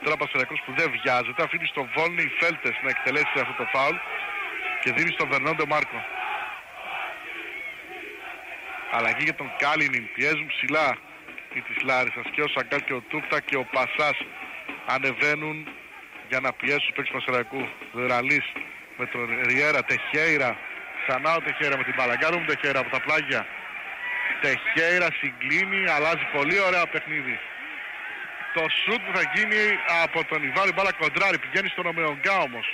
τώρα ο Πανσεραϊκός που δεν βιάζεται, αφήνει στον Βόλνη Φέλτες να εκτελέσει αυτό το φάουλ και δίνει στον Βερνόντο Μάρκο. Αλλαγή για τον Κάλινιν, πιέζουν ψηλά οι της Λάρισσας και ο Σαγκάλ και ο Τούκτα και ο Πασάς ανεβαίνουν για να πιέσουν τους παίκτες του Πανσεραϊκού. Δεραλής με τον Ριέρα, Τεχέιρα, ξανά ο Τεχέιρα με την μπάλα. Γκάρουν Τεχέιρα από τα πλάγια. Τεχέιρα συγκλίνει, αλλάζει πολύ ωραία παιχνίδι. Το σουτ που θα γίνει από τον Ιβάρη, μπάλα κοντράρι, πηγαίνει στον Ομεογκά όμως.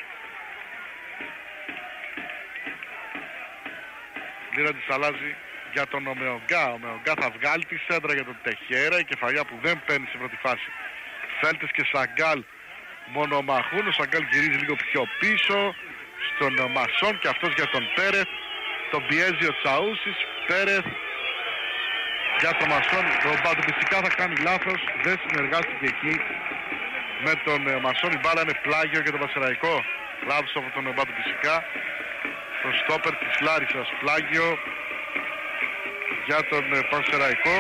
Λίρα της αλλάζει για τον Ομεογκά. Ο Ομεογκά θα βγάλει τη σέντρα για τον Τεχέρα, η κεφαλιά που δεν παίρνει στην πρώτη φάση. Φέλτες και Σαγκάλ μονομαχούν, ο Σαγκάλ γυρίζει λίγο πιο πίσω στον Μασόν και αυτός για τον Πέρεθ. Τον πιέζει ο Τσαούσης, Πέρεθ για τον Μασόν. Ο Μπάτου φυσικά θα κάνει λάθος, δεν συνεργάστηκε εκεί με τον Μασόν. Η μπάλα είναι πλάγιο για τον Πανσεραϊκό. Λάθος από τον Μπάτου φυσικά. Το στόπερ της Λάρισσας, πλάγιο για τον Πανσεραϊκό.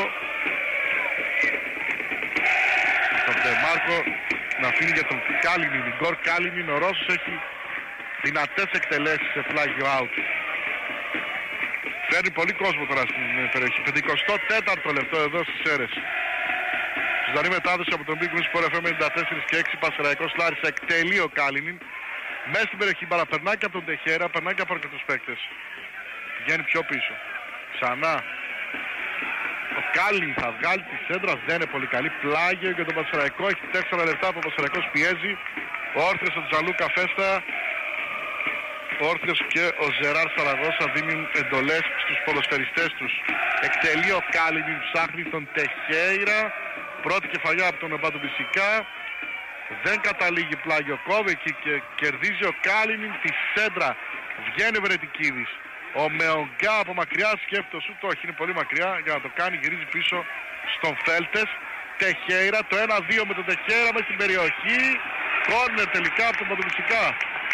Τον Ντεμάρκο να αφήνει για τον Κάλινιν. Γκορ Κάλινιν, ο Ρώσος έχει δυνατές εκτελέσεις σε πλάγιο out. Φέρνει πολύ κόσμο τώρα στην περιοχή. 54ο λεπτό εδώ στις Σέρρες. Ζωντανή μετάδοση από τον Big News Sport FM 94 και 6. Πανσεραϊκός Λάρισσα, εκτελεί ο Κάλινιν. Μέσα στην περιοχή μπάλα, περνάει και από τον Τεχέρα, περνάει και από αρκετούς παίκτες. Πηγαίνει πιο πίσω. Ξανά. Ο Κάλινιν θα βγάλει τη σέντρα, δεν είναι πολύ καλή. Πλάγιο για τον Πανσεραϊκό, έχει 4 λεπτά που ο Πανσεραϊκός πιέζει. Ο Όρθιος, ο Τζαλούκα Φέστα. Ο Όρθιος και ο Ζεράρ Σαραγώσα δίνουν εντολές στους ποδοσφαιριστές τους. Εκτελεί ο Κάλινιν, ψάχνει τον Τεχέιρα. Πρώτη κεφαλιά από τον Εμπάτου Μπισικά. Δεν καταλήγει πλάγιο, κόβεκι και κερδίζει ο Κάλινιν τη σέντρα. Βγαίνει Βρετικίδης. Ο Μεογκά από μακριά σκέφτεται σου, το όχι, είναι πολύ μακριά για να το κάνει, γυρίζει πίσω στον Φέλτες. Τεχέιρα, το 1-2 με τον Τεχέιρα μέσα στην περιοχή. Κόρνερ τελικά από τον Παντοβισικά.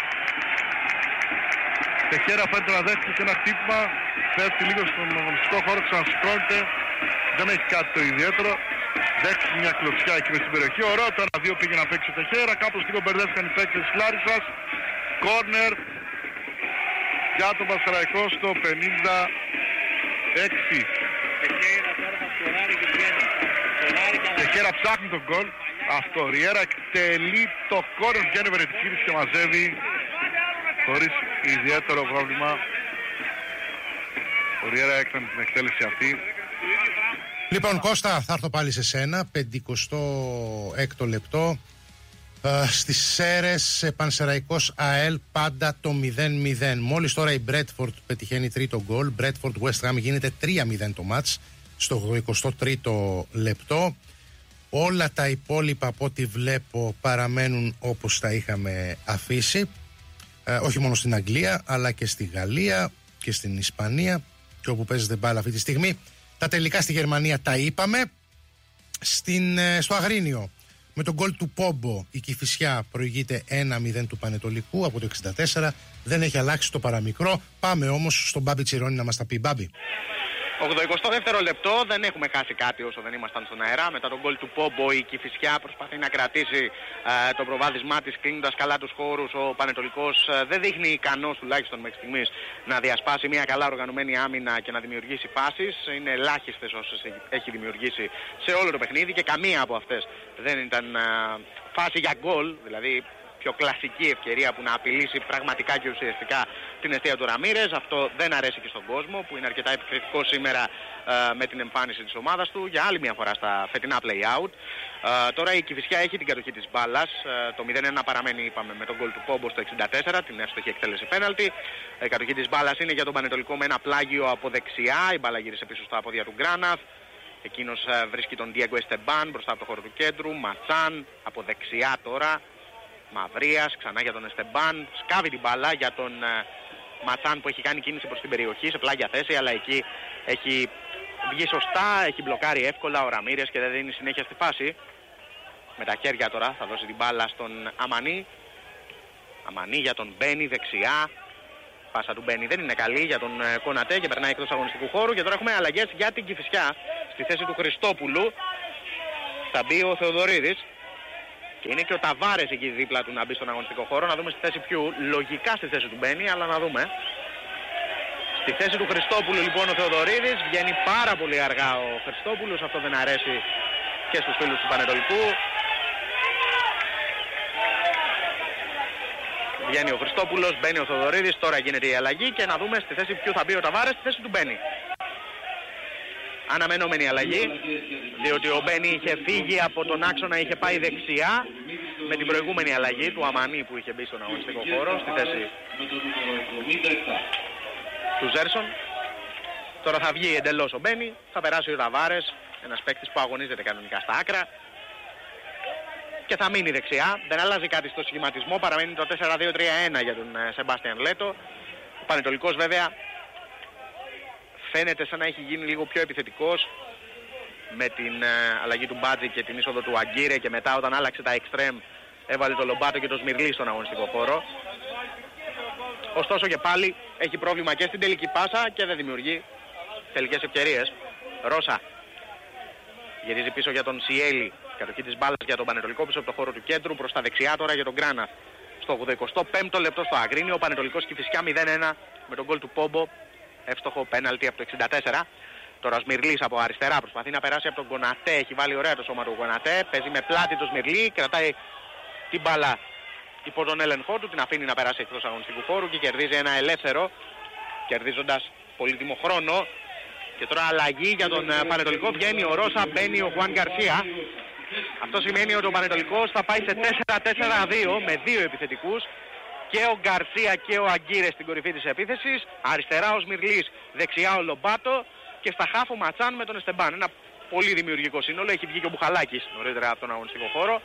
Τεχέιρα φαίνεται να δέχεται και ένα χτύπημα. Πέφτει λίγο στον αγωνιστικό χώρο, ξανασηκώνεται. Δεν έχει κάτι το ιδιαίτερο. Δέχτηκε μια κλωτσιά εκεί μέσα στην περιοχή. Ωραίο το 1-2 πήγε να παίξει ο Τεχέιρα. Κάπως λίγο μπερδεύτηκαν οι παίκτες της Λάρισσας. Κόρνερ για τον Πανσεραϊκό στο 56. Τεχέρα ψάχνει τον γκολ. Αυτό, Ριέρα εκτελεί το κόρνερ, βγαίνει Βρετικίδης και μαζεύει χωρίς ιδιαίτερο πρόβλημα. Ο Ριέρα έκανε την εκτέλεση αυτή. Λοιπόν, Κώστα, θα έρθω πάλι σε σένα. 56ο λεπτό. Στις Σέρρες, Πανσεραϊκός ΑΕΛ, πάντα το 0-0. Μόλις τώρα η Μπρέτφορντ πετυχαίνει τρίτο γκολ. Μπρέτφορντ West Ham γίνεται 3-0 το μάτς στο 23ο λεπτό. Όλα τα υπόλοιπα από ό,τι βλέπω παραμένουν όπως τα είχαμε αφήσει. Όχι μόνο στην Αγγλία αλλά και στη Γαλλία και στην Ισπανία και όπου παίζεται μπάλα αυτή τη στιγμή. Τα τελικά στη Γερμανία τα είπαμε. Στο Αγρίνιο με τον γκολ του Πόμπο η Κηφισιά προηγείται 1-0 του Πανετολικού από το 64. Δεν έχει αλλάξει το παραμικρό. Πάμε όμως στον Μπάμπη Τσιρόνι να μας τα πει. Μπάμπη. 82ο λεπτό, δεν έχουμε χάσει κάτι όσο δεν ήμασταν στον αέρα. Μετά τον γκολ του Πόμπο η Κηφισιά προσπαθεί να κρατήσει το προβάδισμά της κλείνοντας καλά τους χώρους. Ο Πανετολικός δεν δείχνει ικανός τουλάχιστον μέχρι στιγμής να διασπάσει μια καλά οργανωμένη άμυνα και να δημιουργήσει φάσεις. Είναι ελάχιστες όσες έχει δημιουργήσει σε όλο το παιχνίδι και καμία από αυτές δεν ήταν φάση για γκολ, δηλαδή πιο κλασική ευκαιρία που να απειλήσει πραγματικά και ουσιαστικά την αιστεία του Ραμίρες. Αυτό δεν αρέσει και στον κόσμο που είναι αρκετά επικριτικό σήμερα με την εμφάνιση της ομάδας του για άλλη μια φορά στα φετινά play-out. Τώρα η Κηφισιά έχει την κατοχή της μπάλας. Το 0-1 παραμένει, είπαμε, με τον γκολ του Πόμπο στο 64, την εύστοχη εκτέλεση πέναλτι. Η κατοχή της μπάλας είναι για τον Πανετολικό με ένα πλάγιο από δεξιά. Η μπάλα γύρισε πίσω στα πόδια του Γκράναθ. Εκείνος βρίσκει τον Diego Esteban μπροστά από το χώρο του κέντρου. Ματσάν από δεξιά τώρα. Μαυρίας, ξανά για τον Εστεμπάν, σκάβει την μπάλα για τον Ματσάν που έχει κάνει κίνηση προς την περιοχή σε πλάγια θέση, αλλά εκεί έχει βγει σωστά, έχει μπλοκάρει εύκολα ο Ραμίρες και δεν δίνει συνέχεια στη φάση. Με τα χέρια τώρα θα δώσει την μπάλα στον Αμανί. Αμανί για τον Μπένι δεξιά. Πάσα του Μπένι δεν είναι καλή για τον Κονατέ και περνάει εκτός αγωνιστικού χώρου. Και τώρα έχουμε αλλαγές για την Κηφισιά. Στη θέση του Χριστόπουλου θα μπει ο Θεοδωρίδης. Και είναι και ο Ταβάρες εκεί δίπλα του να μπει στον αγωνιστικό χώρο. Να δούμε στη θέση ποιου. Λογικά στη θέση του μπαίνει, αλλά να δούμε. Στη θέση του Χριστόπουλου λοιπόν ο Θεοδωρίδης. Βγαίνει πάρα πολύ αργά ο Χριστόπουλος. Αυτό δεν αρέσει και στους φίλους του Πανετολικού. Βγαίνει ο Χριστόπουλος, μπαίνει ο Θεοδωρίδης. Τώρα γίνεται η αλλαγή και να δούμε στη θέση ποιου θα μπει ο Ταβάρες. Στη θέση του Μπένι. Αναμενόμενη αλλαγή, διότι ο Μπένι είχε φύγει από τον άξονα, είχε πάει δεξιά με την προηγούμενη αλλαγή του Αμανί που είχε μπει στον αγωνιστικό χώρο στη θέση του Ζέρσον. Τώρα θα βγει εντελώς ο Μπένι, θα περάσει ο Ταβάρες, ένας παίκτης που αγωνίζεται κανονικά στα άκρα και θα μείνει δεξιά. Δεν αλλάζει κάτι στο σχηματισμό, παραμένει το 4-2-3-1 για τον Σεμπάστιαν Λέτο. Ο Πανετολικός βέβαια φαίνεται σαν να έχει γίνει λίγο πιο επιθετικός με την αλλαγή του Μπάτζη και την είσοδο του Αγκύρε και μετά όταν άλλαξε τα εξτρέμ έβαλε το Λομπάτο και το Σμυρλί στον αγωνιστικό χώρο. Ωστόσο και πάλι έχει πρόβλημα και στην τελική πάσα και δεν δημιουργεί τελικές ευκαιρίες. Ρώσα γυρίζει πίσω για τον Σιέλη, κατοχή της μπάλας για τον Πανετολικό πίσω από το χώρο του κέντρου, προς τα δεξιά τώρα για τον Γκράνα. Στο 85ο λεπτό στο Αγρίνιο, ο Πανετολικός Κηφισιά 0-1 με τον γκολ του Πόμπο. Εύστοχο πέναλτι από το 64. Τώρα ο Σμυρλής από αριστερά προσπαθεί να περάσει από τον Κονατέ. Έχει βάλει ωραία το σώμα του Κονατέ. Παίζει με πλάτη το Σμυρλή. Κρατάει την μπάλα υπό τον έλεγχό του. Την αφήνει να περάσει εκτός αγωνιστικού χώρου και κερδίζει ένα ελεύθερο. Κερδίζοντας πολύτιμο χρόνο. Και τώρα αλλαγή για τον Πανετολικό. Βγαίνει ο Ρώσα, μπαίνει ο Χουάν Γκαρσία. Αυτό σημαίνει ότι ο Πανετολικός θα πάει σε 4-4-2 με δύο επιθετικούς. Και ο Γκαρσία και ο Αγκύρε στην κορυφή της επίθεσης. Αριστερά ο Σμυρλής, δεξιά ο Λομπάτο. Και στα χάφο Ματσάν με τον Εστεμπάν. Ένα πολύ δημιουργικό σύνολο. Έχει βγει και ο Μπουχαλάκης νωρίτερα από τον αγωνιστικό χώρο.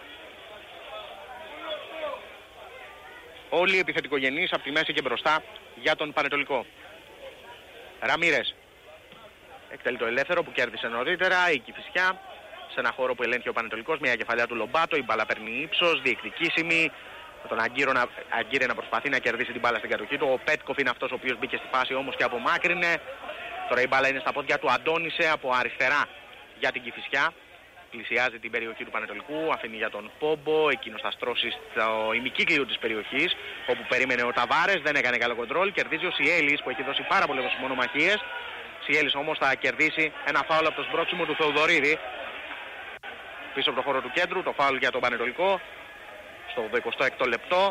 Όλοι οι επιθετικογενείς από τη μέση και μπροστά για τον Πανετολικό. Ραμίρες. Εκτελεί το ελεύθερο που κέρδισε νωρίτερα. Η Κηφισιά σε ένα χώρο που ελέγχει ο Πανετολικός. Μια κεφαλιά του Λομπάτο. Η μπάλα παίρνει ύψος, διεκδικήσιμη. Με τον Αγκύρε να προσπαθεί να κερδίσει την μπάλα στην κατοχή του. Ο Πέτκοφ είναι αυτός ο οποίος μπήκε στη φάση όμως και απομάκρυνε. Τώρα η μπάλα είναι στα πόδια του Αντώνισε από αριστερά για την Κηφισιά. Πλησιάζει την περιοχή του Πανετολικού, αφήνει για τον Πόμπο. Εκείνος θα στρώσει στο ημικύκλιο της περιοχής όπου περίμενε ο Ταβάρες. Δεν έκανε καλό κοντρόλ. Κερδίζει ο Σιέλης που έχει δώσει πάρα πολλές μονομαχίες. Σιέλης όμως θα κερδίσει ένα φάουλ από το σμπρόξιμο του Θεοδωρίδη. Πίσω από το χώρο του κέντρου, το φάουλ για τον Πανετολικό. Στο 26ο λεπτό.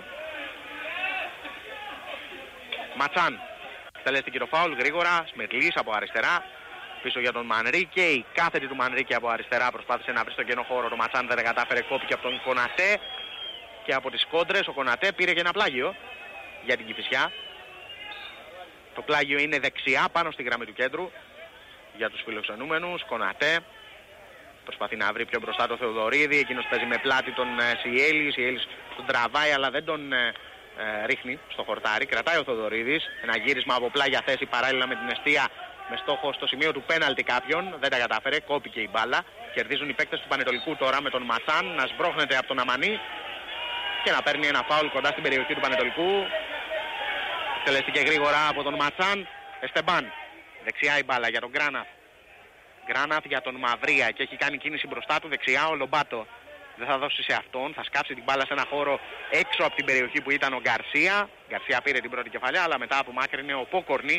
Ματσάν. Τελέστηκε το φάουλ γρήγορα. Σμυρλής από αριστερά. Πίσω για τον Μανρίκε. Η κάθετη του Μανρίκε από αριστερά προσπάθησε να βρει στον κενό χώρο. Το Ματσάν δεν κατάφερε. Κόπηκε από τον Κονατέ. Και από τις κόντρες ο Κονατέ πήρε και ένα πλάγιο για την Κηφισιά. Το πλάγιο είναι δεξιά πάνω στη γραμμή του κέντρου για τους φιλοξενούμενους. Κονατέ. Προσπαθεί να βρει πιο μπροστά το Θεοδωρίδη. Εκείνος παίζει με πλάτη τον Σιέλη. Σιέλης τον τραβάει αλλά δεν τον ρίχνει στο χορτάρι. Κρατάει ο Θεοδωρίδης. Ένα γύρισμα από πλάγια θέση παράλληλα με την εστία. Με στόχο στο σημείο του πέναλτι κάποιον. Δεν τα κατάφερε. Κόπηκε η μπάλα. Κερδίζουν οι παίκτες του Πανετολικού τώρα με τον Ματσάν να σμπρώχνεται από τον Αμανί. Και να παίρνει ένα φάουλ κοντά στην περιοχή του Πανετολικού. Τελέστηκε γρήγορα από τον Ματσάν. Εστεμπάν. Δεξιά η μπάλα για τον Γκράναθ. Γκράναθ για τον Μαυρία και έχει κάνει κίνηση μπροστά του δεξιά ο Λομπάτο. Δεν θα δώσει σε αυτόν, θα σκάψει την μπάλα σε ένα χώρο έξω από την περιοχή που ήταν ο Γκαρσία. Γκαρσία πήρε την πρώτη κεφαλιά αλλά μετά απομάκρυνε ο Πόκορνη.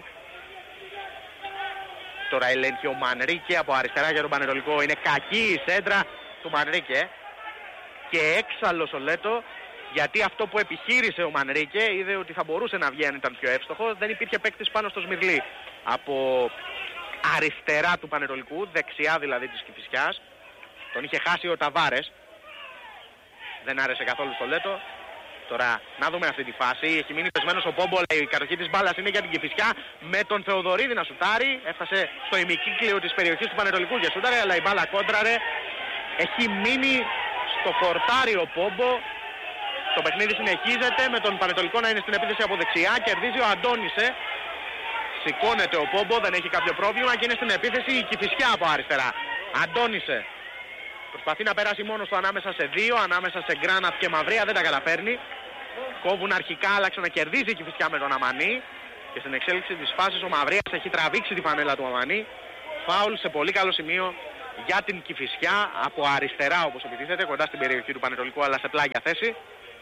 Τώρα ελέγχει ο Μανρίκε από αριστερά για τον Πανετολικό. Είναι κακή η σέντρα του Μανρίκε. Και έξαλλος ο Λέτο γιατί αυτό που επιχείρησε ο Μανρίκε είδε ότι θα μπορούσε να βγει αν ήταν πιο εύστοχος. Δεν υπήρχε παίκτης πάνω στο Σμυρλί. Από αριστερά του Πανετολικού, δεξιά δηλαδή της Κηφισιάς. Τον είχε χάσει ο Ταβάρες. Δεν άρεσε καθόλου στο Λέτο. Τώρα να δούμε αυτή τη φάση. Έχει μείνει πεσμένος ο Πόμπο. Η κατοχή της μπάλας είναι για την Κηφισιά. Με τον Θεοδωρίδη να σουτάρει. Έφτασε στο ημικύκλιο της περιοχής του Πανετολικού και σούταρε. Αλλά η μπάλα κόντραρε. Έχει μείνει στο χορτάρι ο Πόμπο. Το παιχνίδι συνεχίζεται με τον Πανετολικό να είναι στην επίθεση από δεξιά. Κερδίζει ο Αντώνισε. Σηκώνεται ο Πόμπο, δεν έχει κάποιο πρόβλημα και είναι στην επίθεση η Κηφισιά από αριστερά. Αντώνισε. Προσπαθεί να περάσει μόνος του ανάμεσα σε δύο, ανάμεσα σε Γκράναθ και Μαυρία, δεν τα καταφέρνει. Κόβουν αρχικά, αλλά ξανακερδίζει η Κηφισιά με τον Αμανί. Και στην εξέλιξη της φάσης ο Μαυρίας έχει τραβήξει τη φανέλα του Αμανί. Φάουλ σε πολύ καλό σημείο για την Κηφισιά από αριστερά όπως επιτίθεται, κοντά στην περιοχή του Πανετολικού αλλά σε πλάγια θέση.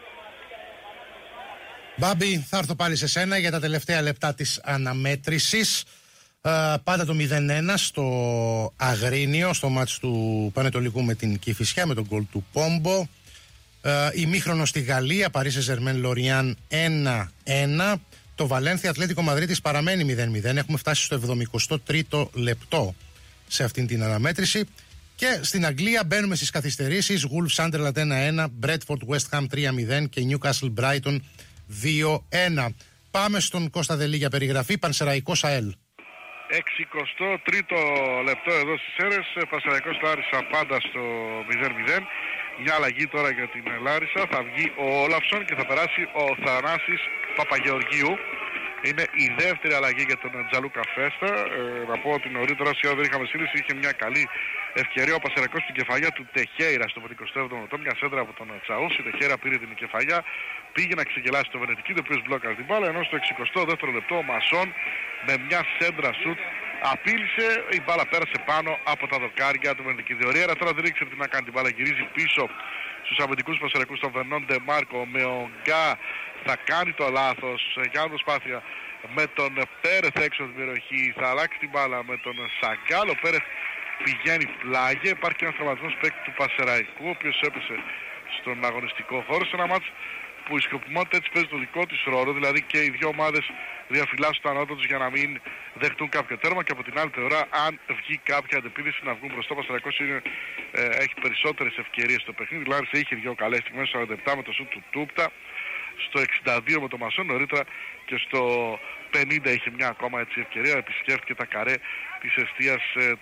Μπάμπη, θα έρθω πάλι σε σένα για τα τελευταία λεπτά της αναμέτρησης. Πάντα το 0-1 στο Αγρίνιο, στο μάτς του Πανετολικού με την Κηφισιά, με τον γκολ του Πόμπο. Ημίχρονο στη Γαλλία, Παρί Σεν-Ζερμέν Λοριάν 1-1. Το Βαλένθια Ατλέτικο Μαδρίτης παραμένει 0-0. Έχουμε φτάσει στο 73ο λεπτό σε αυτήν την αναμέτρηση. Και στην Αγγλία μπαίνουμε στις καθυστερήσεις. Wolves Sunderland 1-1, Bradford West Ham 3-0 και Newcastle Brighton 2-1. Πάμε στον Κώστα Δελή για περιγραφή. Πανσεραϊκός ΑΕΛ. 63ο λεπτό εδώ στις Σέρρες. Πανσεραϊκός Λάρισα πάντα στο 0-0. Μια αλλαγή τώρα για την Λάρισα. Θα βγει ο Όλαυσον και θα περάσει ο Θανάσης Παπαγεωργίου. Είναι η δεύτερη αλλαγή για τον Τζαλούκα Φέστα. Να πω ότι νωρίτερα, σχεδόν δεν είχαμε σύλληση, είχε μια καλή ευκαιρία ο Πανσεραϊκός στην κεφαλιά του Τεχέιρα στο 57ο λεπτό. Μια σέντρα από τον Τσαούση. Η Τεχέιρα πήρε την κεφαλιά, πήγε να ξεκελάσει το Βενετική, το οποίο μπλόκαρε την μπάλα. Ενώ στο 62ο λεπτό ο Μασόν με μια σέντρα σουτ απείλησε, η μπάλα πέρασε πάνω από τα δοκάρια του Βενετική. Διορία τώρα δεν ήξερε τι να κάνει, την μπάλα γυρίζει πίσω στους αμυντικούς Πανσεραϊκούς, τον Βερνόν Ντε Μάρκο. Με ο Γκά θα κάνει το λάθος, κάνει προσπάθεια με τον Πέρεθ έξω από την περιοχή, θα αλλάξει την μπάλα με τον Σαγκάλ. Ο Πέρεθ πηγαίνει πλάγια, υπάρχει και ένας τραυματισμός παίκτη του Πανσεραϊκού, ο οποίος έπεσε στον αγωνιστικό χώρο σε ένα μάτς που η σκοπιμότητα έτσι παίζει το δικό της ρόλο, δηλαδή και οι δύο ομάδες διαφυλάσσουν τα νότα τους για να μην δεχτούν κάποιο τέρμα, και από την άλλη πλευρά αν βγει κάποια αντεπίθεση να βγουν μπροστά. Ο Πανσεραϊκός έχει περισσότερες ευκαιρίες στο παιχνίδι. Λάρισα είχε δύο καλές στιγμές, 47 με το σουτ του Τούπτα, στο 62 με το Μασόν, νωρίτερα και στο 50 είχε μια ακόμα έτσι ευκαιρία, επισκέφθηκε τα καρέ της εστίας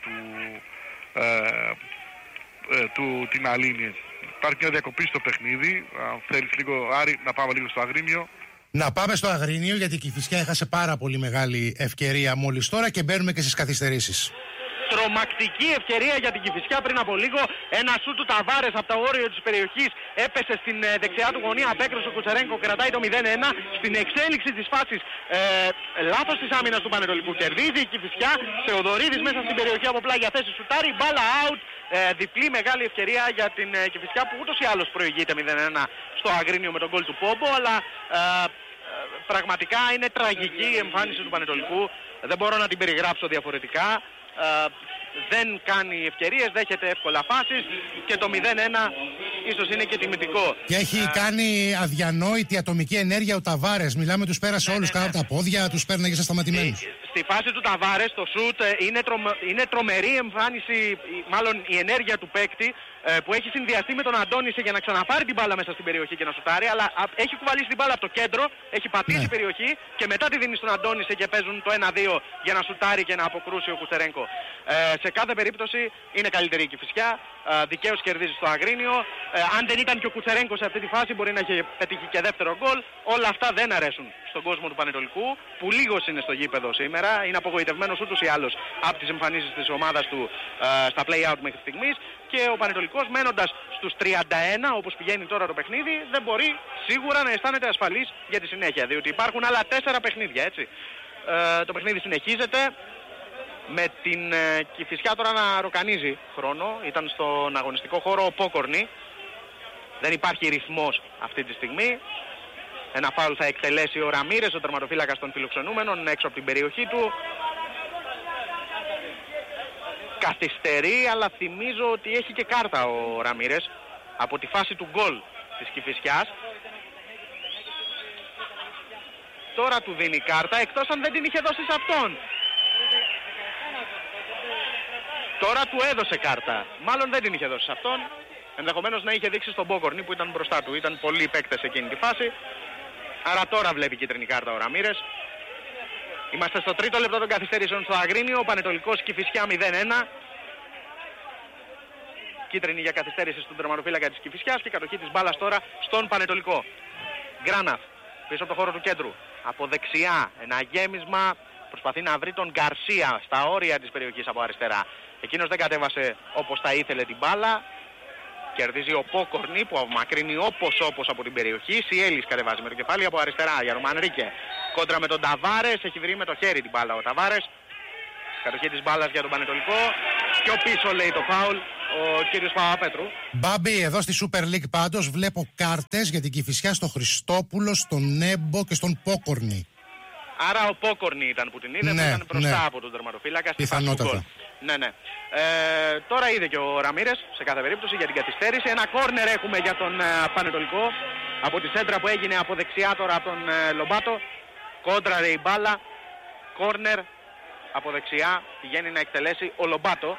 του την Αλήνη. Υπάρχει μια διακοπή στο παιχνίδι. Αν θέλεις λίγο, Άρη, να πάμε λίγο στο Αγρίνιο. Να πάμε στο Αγρίνιο, γιατί η Κηφισιά έχασε πάρα πολύ μεγάλη ευκαιρία μόλις τώρα και μπαίνουμε και στις καθυστερήσεις. Τρομακτική ευκαιρία για την Κηφισιά πριν από λίγο. Ένα σούτ του Ταβάρες από το όριο της περιοχής έπεσε στην δεξιά του γωνία. Απέκρουσε ο Κουτσερένκο, κρατάει το 0-1. Στην εξέλιξη της φάσης, λάθος της άμυνας του Πανετολικού. Κερδίζει η Κηφισιά. Θεοδωρίδης μέσα στην περιοχή από πλάγια θέση σουτάρει. Μπάλα out. Διπλή μεγάλη ευκαιρία για την Κηφισιά που ούτως ή άλλως προηγείται 0-1 στο Αγρίνιο με τον γκολ του Πόμπο. Αλλά πραγματικά είναι τραγική η εμφάνιση του Πανετολικού. Δεν μπορώ να την περιγράψω διαφορετικά. Δεν κάνει ευκαιρίες, δέχεται εύκολα φάσεις και το 0-1 ίσως είναι και τιμητικό. Και έχει κάνει αδιανόητη ατομική ενέργεια ο Ταβάρες. Μιλάμε, τους πέρασε όλους κάτω από τα πόδια, τους πέρναγε στα σταματημένους. Στη φάση του Ταβάρες το σουτ είναι τρομερή εμφάνιση, μάλλον η ενέργεια του παίκτη που έχει συνδυαστεί με τον Αντώνησε για να ξαναπάρει την μπάλα μέσα στην περιοχή και να σουτάρει, αλλά έχει κουβαλήσει την μπάλα από το κέντρο, έχει πατήσει την περιοχή και μετά τη δίνει στον Αντώνησε και παίζουν το 1-2 για να σουτάρει και να αποκρούσει ο Κουτσερένκο. Σε κάθε περίπτωση είναι καλύτερη η Κηφισιά, δικαίως κερδίζει στο Αγρίνιο. Αν δεν ήταν και ο Κουτσερένκο σε αυτή τη φάση μπορεί να είχε πετύχει και δεύτερο γκολ. Όλα αυτά δεν αρέσουν στον κόσμο του Πανετολικού, που λίγος είναι στο γήπεδο σήμερα. Είναι απογοητευμένος ούτως ή άλλως από τις εμφανίσεις της ομάδας του στα play-out μέχρι στιγμής. Και ο Πανετολικός, μένοντας στους 31 όπως πηγαίνει τώρα το παιχνίδι, δεν μπορεί σίγουρα να αισθάνεται ασφαλής για τη συνέχεια, διότι υπάρχουν άλλα 4 παιχνίδια, έτσι. Το παιχνίδι συνεχίζεται με την Κηφισιά τώρα να ροκανίζει χρόνο. Ήταν στον αγωνιστικό χώρο ο Πόκορνη. Δεν υπάρχει ρυθμός αυτή τη στιγμή. Ένα φάουλ θα εκτελέσει ο Ραμίρες, ο τερματοφύλακας των φιλοξενούμενων, έξω από την περιοχή του. Καθυστερεί, αλλά θυμίζω ότι έχει και κάρτα ο Ραμίρες από τη φάση του γκολ της Κηφισιάς. Τώρα του δίνει κάρτα, εκτός αν δεν την είχε δώσει σε αυτόν. Τώρα του έδωσε κάρτα. Μάλλον δεν την είχε δώσει σε αυτόν. Ενδεχομένως να είχε δείξει στον Μπόκορνη που ήταν μπροστά του. Ήταν πολλοί παίκτες σε εκείνη τη φάση. Άρα τώρα βλέπει κίτρινη κάρτα ο Ραμίρες. Είμαστε στο 3ο λεπτό των καθυστερήσεων στο Αγρίνιο. Ο Πανετολικός Κηφισιά 0-1. Κίτρινη για καθυστέρηση στον τερματοφύλακα της Κηφισιάς και κατοχή της μπάλας τώρα στον Πανετολικό. Γκράναφ πίσω από το χώρο του κέντρου. Από δεξιά ένα γέμισμα. Προσπαθεί να βρει τον Γκαρσία στα όρια της περιοχής από αριστερά. Εκείνος δεν κατέβασε όπως θα ήθελε την μπάλα. Κερδίζει ο Πόκορνη που απομακρύνει όπως από την περιοχή. Σιέλης κατεβάζει με το κεφάλι από αριστερά για τον Μανρίκε. Κόντρα με τον Ταβάρες, έχει βρει με το χέρι την μπάλα ο Ταβάρες. Κατοχή της μπάλας για τον Πανετολικό. Πιο πίσω λέει το φάουλ ο κύριος Παπαπέτρου. Μπάμπη, εδώ στη Super League πάντως βλέπω κάρτες για την Κηφισιά στο Χριστόπουλο, στον Νέμπο και στον Πόκορνη. Άρα ο Πόκορνη ήταν που την είδε, Ναι, που ήταν μπροστά ναι. από τον τερματοφύλακα. Πιθανότατα. Ναι, ναι. Τώρα είδε και ο Ραμίρες σε κάθε περίπτωση για την καθυστέρηση. Ένα κόρνερ έχουμε για τον Πανετολικό από τη σέντρα που έγινε από δεξιά τώρα από τον Λομπάτο. Κόντραρε η μπάλα. Κόρνερ από δεξιά πηγαίνει να εκτελέσει ο Λομπάτο.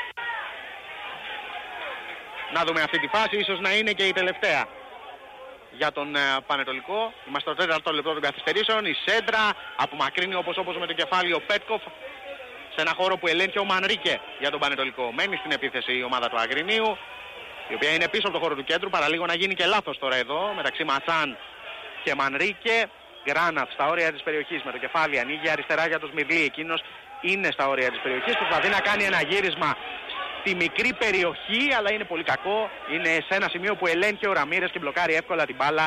Να δούμε αυτή τη φάση, ίσως να είναι και η τελευταία για τον Πανετολικό. Είμαστε στο 4ο λεπτό των καθυστερήσεων. Η σέντρα απομακρύνει όπως με το κεφάλι ο Πέτκοφ σε ένα χώρο που ελέγχει ο Μανρίκε για τον Πανετολικό. Μένει στην επίθεση η ομάδα του Αγρινίου, η οποία είναι πίσω από το χώρο του κέντρου. Παραλίγο να γίνει και λάθος τώρα εδώ μεταξύ Ματσάν και Μανρίκε. Γκράναθ στα όρια της περιοχής με το κεφάλι, ανοίγει αριστερά για τον Σμιρλί. Εκείνος είναι στα όρια της περιοχής. Προσπαθεί να κάνει ένα γύρισμα στη μικρή περιοχή, αλλά είναι πολύ κακό. Είναι σε ένα σημείο που ελέγχει ο Ραμίρες και μπλοκάρει εύκολα την μπάλα.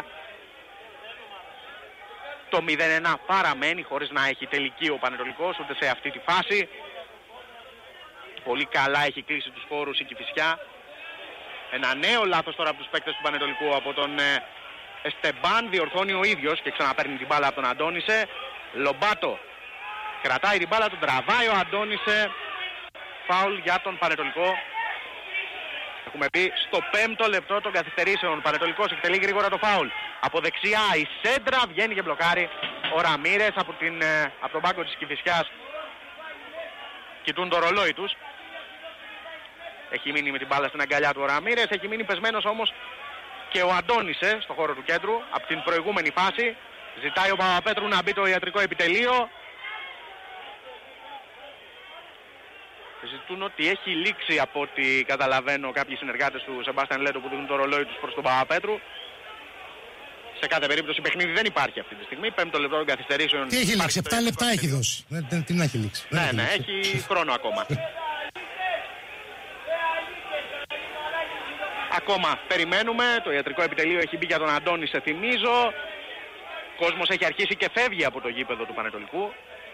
Το 0-1 παραμένει χωρίς να έχει τελική ο Πανετολικός ούτε σε αυτή τη φάση. Πολύ καλά έχει κλείσει τους χώρους η Κηφισιά. Ένα νέο λάθος τώρα από τους παίκτες του Πανετολικού, από τον Εστεμπάν, διορθώνει ο ίδιος και ξαναπαίρνει την μπάλα από τον Αντώνισε. Λομπάτο κρατάει την μπάλα, τον τραβάει ο Αντώνισε. Φάουλ για τον Πανετολικό. Έχουμε πει στο 5ο λεπτό των καθυστερήσεων. Ο Πανετολικός εκτελεί γρήγορα το φάουλ. Από δεξιά η σέντρα βγαίνει και μπλοκάρει ο Ραμίρες από τον πάγκο της Κηφισιάς. Κοιτούν το ρολόι τους. Έχει μείνει με την μπάλα στην αγκαλιά του ο Ραμίρες. Έχει μείνει πεσμένος όμως και ο Αντώνισε στο χώρο του κέντρου από την προηγούμενη φάση. Ζητάει ο Παπαπέτρου να μπει το ιατρικό επιτελείο. Ζητούν ότι έχει λήξει, από ό,τι καταλαβαίνω, κάποιοι συνεργάτες του Σεμπάστιαν Λέτο που δίνουν το ρολόι τους προς τον Παπαπέτρου. Σε κάθε περίπτωση παιχνίδι δεν υπάρχει αυτή τη στιγμή. 5ο λεπτό των καθυστερήσεων. Τι έχει λήξει, 7 λεπτά έχει δώσει. Τι να έχει λήξει. Ναι, ναι, έχει χρόνο ακόμα. Ακόμα περιμένουμε. Το ιατρικό επιτελείο έχει μπει για τον Αντώνη, σε θυμίζω. Κόσμος έχει αρχίσει και φεύγει από το γήπεδο του Πανετολικού.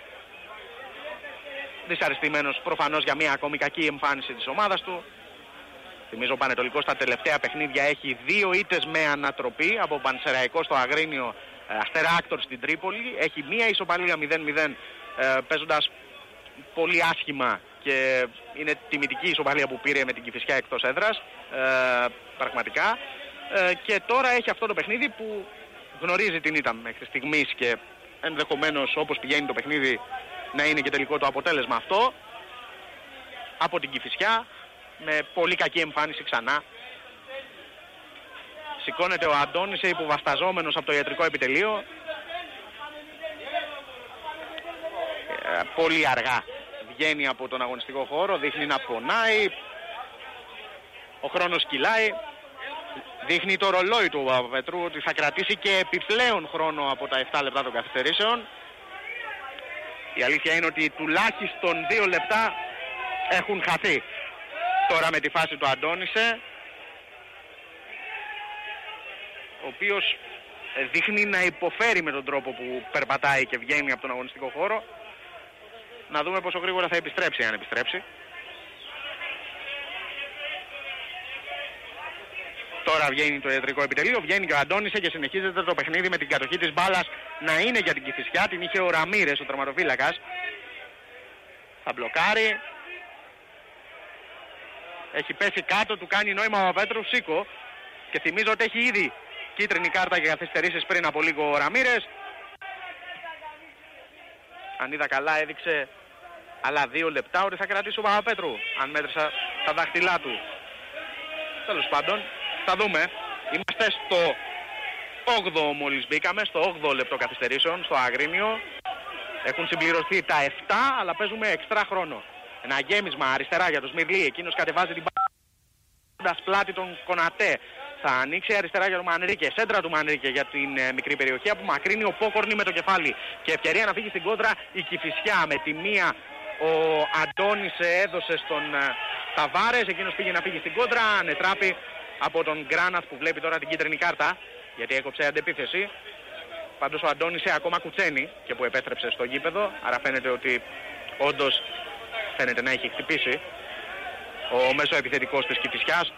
Δυσαρεστημένος προφανώς για μια ακόμη κακή εμφάνιση της ομάδας του. Θυμίζω ο Πανετολικός στα τελευταία παιχνίδια έχει 2 ήττες με ανατροπή, από Πανσεραϊκό στο Αγρίνιο, Αστέρα Άκτορ στην Τρίπολη. Έχει μία ισοπαλία 0-0 παίζοντας πολύ άσχημα, και είναι τιμητική ισοπαλία που πήρε με την Κηφισιά εκτός έδρας, πραγματικά. Και τώρα έχει αυτό το παιχνίδι που γνωρίζει την ήττα μέχρι στιγμής και ενδεχομένως όπως πηγαίνει το παιχνίδι να είναι και τελικό το αποτέλεσμα αυτό, από την Κηφισιά, με πολύ κακή εμφάνιση ξανά. Σηκώνεται ο Αντώνης υποβασταζόμενος από το ιατρικό επιτελείο. Πολύ αργά βγαίνει από τον αγωνιστικό χώρο, δείχνει να πονάει. Ο χρόνος κυλάει. Δείχνει το ρολόι του Παπαπέτρου ότι θα κρατήσει και επιπλέον χρόνο από τα 7 λεπτά των καθυστερήσεων. Η αλήθεια είναι ότι τουλάχιστον 2 λεπτά έχουν χαθεί τώρα με τη φάση του Αντώνισε, ο οποίος δείχνει να υποφέρει με τον τρόπο που περπατάει και βγαίνει από τον αγωνιστικό χώρο. Να δούμε πόσο γρήγορα θα επιστρέψει, αν επιστρέψει. Τώρα βγαίνει το ιατρικό επιτελείο, βγαίνει και ο Αντώνισε και συνεχίζεται το παιχνίδι με την κατοχή της μπάλας να είναι για την Κηφισιά. Την είχε ο Ραμίρες, ο τερματοφύλακας. Θα μπλοκάρει. Έχει πέσει κάτω, του κάνει νόημα ο Παπαπέτρου, σήκω. Και θυμίζω ότι έχει ήδη κίτρινη κάρτα για καθυστερήσεις πριν από λίγο ο Ραμίρες. Αν είδα καλά έδειξε άλλα 2 λεπτά ότι θα κρατήσει ο Παπαπέτρου, αν μέτρησα τα δάχτυλά του. Τέλος πάντων, θα δούμε. Είμαστε στο 8ο μόλις μπήκαμε, στο 8ο λεπτό καθυστερήσεων, στο Αγρίνιο. Έχουν συμπληρωθεί τα 7, αλλά παίζουμε εξτρά χρόνο. Ένα γέμισμα αριστερά για τον Σμιρλί, εκείνος κατεβάζει την μπάλα πλάτη τον Κονατέ. Θα ανοίξει αριστερά για τον Μανρίκε, σέντρα του Μανρίκε για την μικρή περιοχή, που μακρύνει ο Πόκορνη με το κεφάλι. Και ευκαιρία να φύγει στην κόντρα η Κηφισιά. Με τη μία ο Αντώνης έδωσε στον Ταβάρες, εκείνος πήγε να φύγει στην κόντρα, ανετράπη από τον Γκράναθ που βλέπει τώρα την κίτρινη κάρτα, γιατί έκοψε αντεπίθεση. Πάντως ο Αντώνης ακόμα κουτσένει και που επέστρεψε στο γήπεδο, άρα φαίνεται ότι όντως φαίνεται να έχει χτυπήσει. ο μεσοεπιθετικός της Κηφισιάς.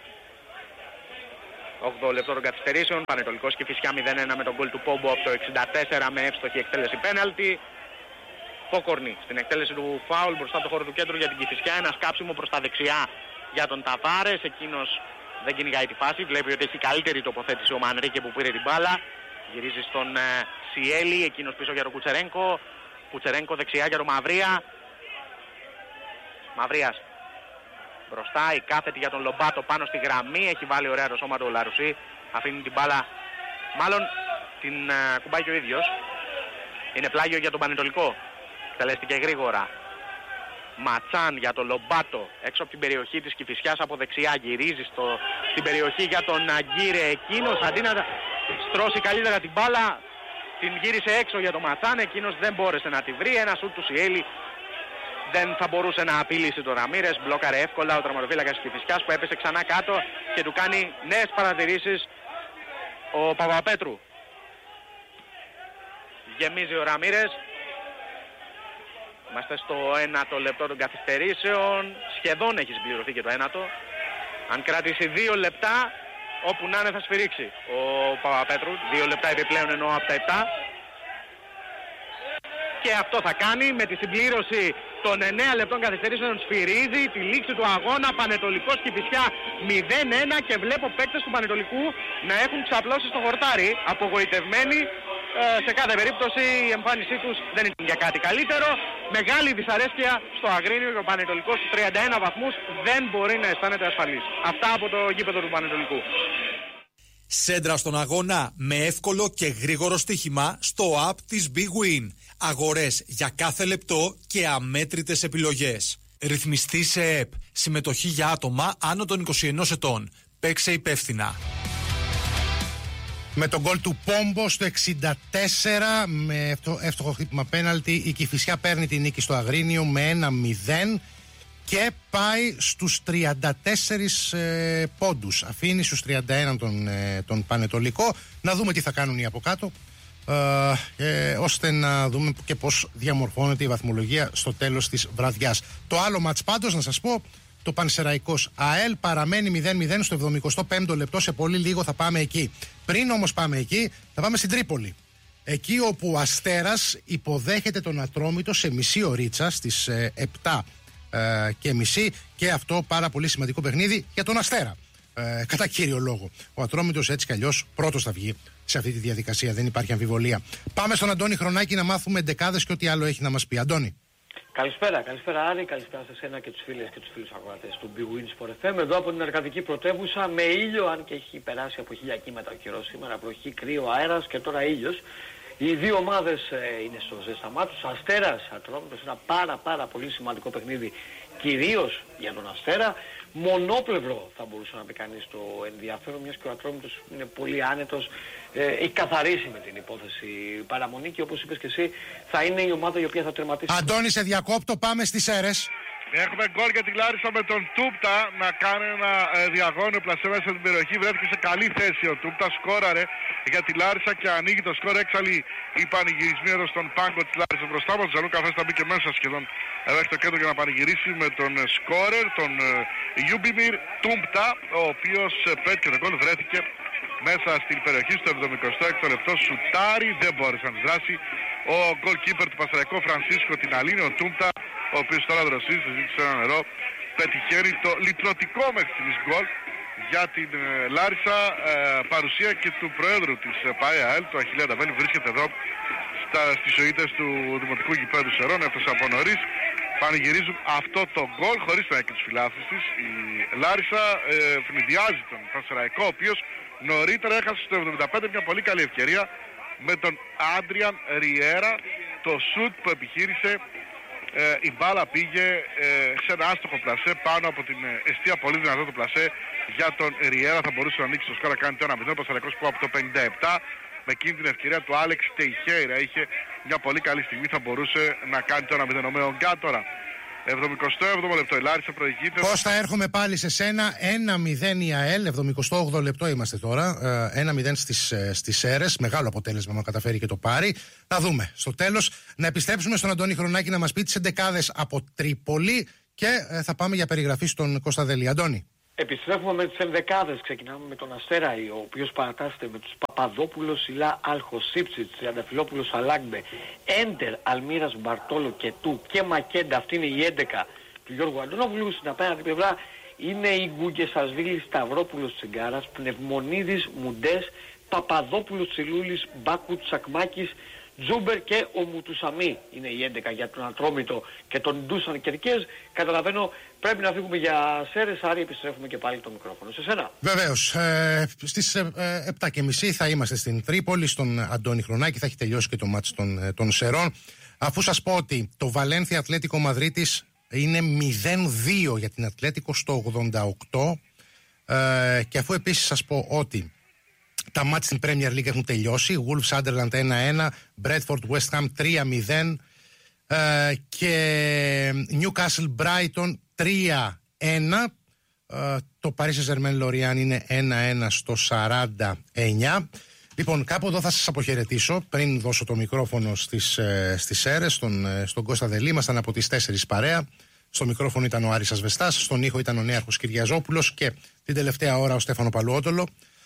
8 λεπτό των καθυστερήσεων. Πανετολικός Κηφισιά 0-1 με τον γκολ του Πόμπο από το 64 με εύστοχη εκτέλεση πέναλτι. Πόκορνη στην εκτέλεση του φάουλ μπροστά από το χώρο του κέντρου για την Κηφισιά. Ένα σκάψιμο προς τα δεξιά για τον Ταβάρες. Εκείνος δεν κυνηγάει τη φάση. Βλέπει ότι έχει καλύτερη τοποθέτηση ο Μανρίκε που πήρε την μπάλα. Γυρίζει στον Σιέλη. Εκείνος πίσω για τον Κουτσερένκο. Κουτσερένκο δεξιά για τον Μαυρία. Μαυρίας μπροστά, η κάθετη για τον Λομπάτο πάνω στη γραμμή. Έχει βάλει ωραία το σώμα του ο Λαρουσί. Αφήνει την μπάλα, μάλλον την κουμπάει και ο ίδιος. Είναι πλάγιο για τον Πανετολικό. Τελέστηκε γρήγορα. Ματσάν για τον Λομπάτο έξω από την περιοχή της Κηφισιάς από δεξιά. Γυρίζει στην περιοχή για τον Αγκύρε. Εκείνος αντί να στρώσει καλύτερα την μπάλα, την γύρισε έξω για τον Ματσάν. Εκείνος δεν μπόρεσε να τη βρει. Ένα σουτ του Σιέλη δεν θα μπορούσε να απειλήσει τον Ραμίρες. Μπλόκαρε εύκολα ο τερματοφύλακας της Κηφισιάς που έπεσε ξανά κάτω και του κάνει νέες παρατηρήσεις ο Παπαπέτρου. Γεμίζει ο Ραμίρες. Είμαστε στο 1ο λεπτό των καθυστερήσεων. Σχεδόν έχει συμπληρωθεί και το 1ο. Αν κρατήσει 2 λεπτά, όπου να είναι θα σφυρίξει ο Παπαπέτρου. 2 λεπτά επιπλέον εννοώ από τα 7. Και αυτό θα κάνει με τη συμπλήρωση των 9 λεπτών καθυστερήσεων. Σφυρίζει τη λήξη του αγώνα. Πανετολικός Κηφισιά 0-1 και βλέπω παίκτες του Πανετολικού να έχουν ξαπλώσει στο χορτάρι. Απογοητευμένοι. Σε κάθε περίπτωση η εμφάνισή τους δεν ήταν για κάτι καλύτερο. Μεγάλη δυσαρέσκεια στο Αγρίνιο και ο Πανετολικός στους 31 βαθμούς δεν μπορεί να αισθάνεται ασφαλής. Αυτά από το γήπεδο του Πανετολικού. Σέντρα στον αγώνα με εύκολο και γρήγορο στοίχημα στο app της Big Win. Αγορές για κάθε λεπτό και αμέτρητες επιλογές. Ρυθμιστή σε ΕΠ. Συμμετοχή για άτομα άνω των 21 ετών. Παίξε υπεύθυνα. Με τον γκολ του Πόμπο στο 64 με εύστοχο χτύπημα πέναλτι, η Κηφισιά παίρνει τη νίκη στο Αγρίνιο με 1-0 και πάει στους 34 πόντους. Αφήνει στους 31 τον Πανετολικό. Να δούμε τι θα κάνουν οι από κάτω, ώστε να δούμε και πώς διαμορφώνεται η βαθμολογία στο τέλος της βραδιάς. Το άλλο μάτς πάντως να σας πω, το Πανσεραϊκός ΑΕΛ παραμένει 0-0 στο 75ο λεπτό. Σε πολύ λίγο θα πάμε εκεί. Πριν όμως πάμε εκεί, θα πάμε στην Τρίπολη. Εκεί όπου ο Αστέρας υποδέχεται τον Ατρόμητο σε μισή ωρίτσα στις 7:30 και αυτό πάρα πολύ σημαντικό παιχνίδι για τον Αστέρα. Κατά κύριο λόγο. Ο Ατρόμητος έτσι κι αλλιώς πρώτος θα βγει σε αυτή τη διαδικασία. Δεν υπάρχει αμφιβολία. Πάμε στον Αντώνη Χρονάκη να μάθουμε εντεκάδες και ό,τι άλλο έχει να μας πει. Αντώνη. Καλησπέρα Άρη, καλησπέρα σε εσένα και τους φίλες και τους φίλους αγοράτες του Big Win Sport FM. Εδώ από την εργατική πρωτεύουσα με ήλιο, αν και έχει περάσει από 1000 κύματα ο καιρός σήμερα, βροχή, κρύο, αέρας και τώρα ήλιος. Οι δύο ομάδες είναι στο ζέσταμά τους. Αστέρας, Ατρόμητος, ένα πάρα πολύ σημαντικό παιχνίδι, κυρίως για τον Αστέρα. Μονόπλευρο θα μπορούσε να πει κανείς το ενδιαφέρον, μιας και ο Ατρόμητος είναι πολύ άνετος, έχει καθαρίσει με την υπόθεση παραμονή και όπως είπες και εσύ θα είναι η ομάδα η οποία θα τερματίσει. Αντώνη, σε διακόπτω, πάμε στις αίρες. Έχουμε γκολ για την Λάρισα με τον Τούπτα να κάνει ένα διαγώνιο πλασέ μέσα στην περιοχή. Βρέθηκε σε καλή θέση ο Τούπτα, σκόραρε για τη Λάρισα και ανοίγει το σκορ. Έξαλλοι οι πανηγυρισμοί εδώ στον πάγκο της Λάρισας. Μπροστά από τον Τζανού Καφές θα μπει και μέσα σχεδόν εδώ έχει το κέντρο για να πανηγυρίσει με τον σκόρερ, τον Ιούμπιμιρ Τούπτα, ο οποίος πέτυχε τον γκολ, βρέθηκε μέσα στην περιοχή στο 76ο λεπτό. Σουτάρι, δεν μπόρεσε να δράσει ο goalkeeper του Πασαραϊκού Φρανσίσκο την Αλήνη, ο Τούπτα, ο οποίος τώρα δροσίζει, ζήτησε ένα νερό, πετυχαίνει το λυτρωτικό μέχρι στιγμής γκολ για την Λάρισα. Παρουσία και του Προέδρου της ΠΑΕΑΕΛ, του Αχιλλέα Νταβέλη, βρίσκεται εδώ στις οίτες του Δημοτικού Γηπέδου Σερών, έφτασε από νωρίς. Πανηγυρίζουν αυτό το γκολ χωρίς να έχει και τους φιλάθλους της. Η Λάρισα φνηδιάζει τον Πανσεραϊκό, ο οποίος νωρίτερα έχασε στο 75 μια πολύ καλή ευκαιρία με τον Άντριαν Ριέρα. Το σουτ που επιχείρησε, η μπάλα πήγε σε ένα άστοχο πλασέ πάνω από την εστία, πολύ δυνατό το πλασέ για τον Ριέρα. Θα μπορούσε να ανοίξει το σκορ, να κάνει το 1-0. Ο Πανσεραϊκός που από το 57 με εκείνη την ευκαιρία του Άλεξ Τεϊχέιρα είχε μια πολύ καλή στιγμή, θα μπορούσε να κάνει το 1-0. Ο Μεογκά τώρα 77ο λεπτό, η Λάρισα προηγείται. Κώστα, έρχομαι πάλι σε σένα. 1-0 η ΑΕΛ, 78ο λεπτό είμαστε τώρα. 1-0 στις αίρες. Μεγάλο αποτέλεσμα να καταφέρει και το πάρει. Να δούμε στο τέλος. Να επιστρέψουμε στον Αντώνη Χρονάκη να μας πει τις εντεκάδες από Τρίπολη Και θα πάμε για περιγραφή στον Κώστα Δελή. Αντώνη. Επιστρέφουμε με τις ενδεκάδες. Ξεκινάμε με τον Αστέρα, ο οποίος παρατάσσεται με τους Παπαδόπουλος, Σιλά, Άλχο, Σίψιτς, Τριανταφυλόπουλος, Αλάγκμπε, Έντερ, Αλμύρας, Μπαρτόλο και Του και Μακέντα. Αυτή είναι η 11 του Γιώργου Αντώνογλου. Στην απέναντι πλευρά είναι η Γκουγκεσασβίλη, Σταυρόπουλος, Τσιγκάρας, Πνευμονίδης, Μουντές, Παπαδόπουλος, Τσιλούλης, Μπάκου, Τσακμάκης, Τζούμπερ και ο Μουτουσαμί είναι η 11 για τον Ατρόμητο και τον Ντούσαν Κερκές. Καταλαβαίνω πρέπει να φύγουμε για Σέρες, άρα επιστρέφουμε και πάλι το μικρόφωνο σε σένα. Βεβαίως, στις 7:30 θα είμαστε στην Τρίπολη, στον Αντώνη Χρονάκη, θα έχει τελειώσει και το μάτς των Σερών. Αφού σας πω ότι το Βαλένθια Ατλέτικο Μαδρίτης είναι 0-2 για την Ατλέτικο στο 88, και αφού επίσης σας πω ότι τα μάτς στην Premier League έχουν τελειώσει. Wolves Sunderland 1-1, Bradford West Ham 3-0 και Newcastle Brighton 3-1. Το Paris Saint-Germain Lorient είναι 1-1 στο 49. Λοιπόν, κάπου εδώ θα σας αποχαιρετήσω πριν δώσω το μικρόφωνο στις Σέρες, στον Κώστα Δελή. Ήμασταν από τις 4 παρέα. Στο μικρόφωνο ήταν ο Άρης Ασβεστάς, στον ήχο ήταν ο Νέαρχος Κυριαζόπουλος και την τελευταία ώρα ο Στέφανο Παλουότολο.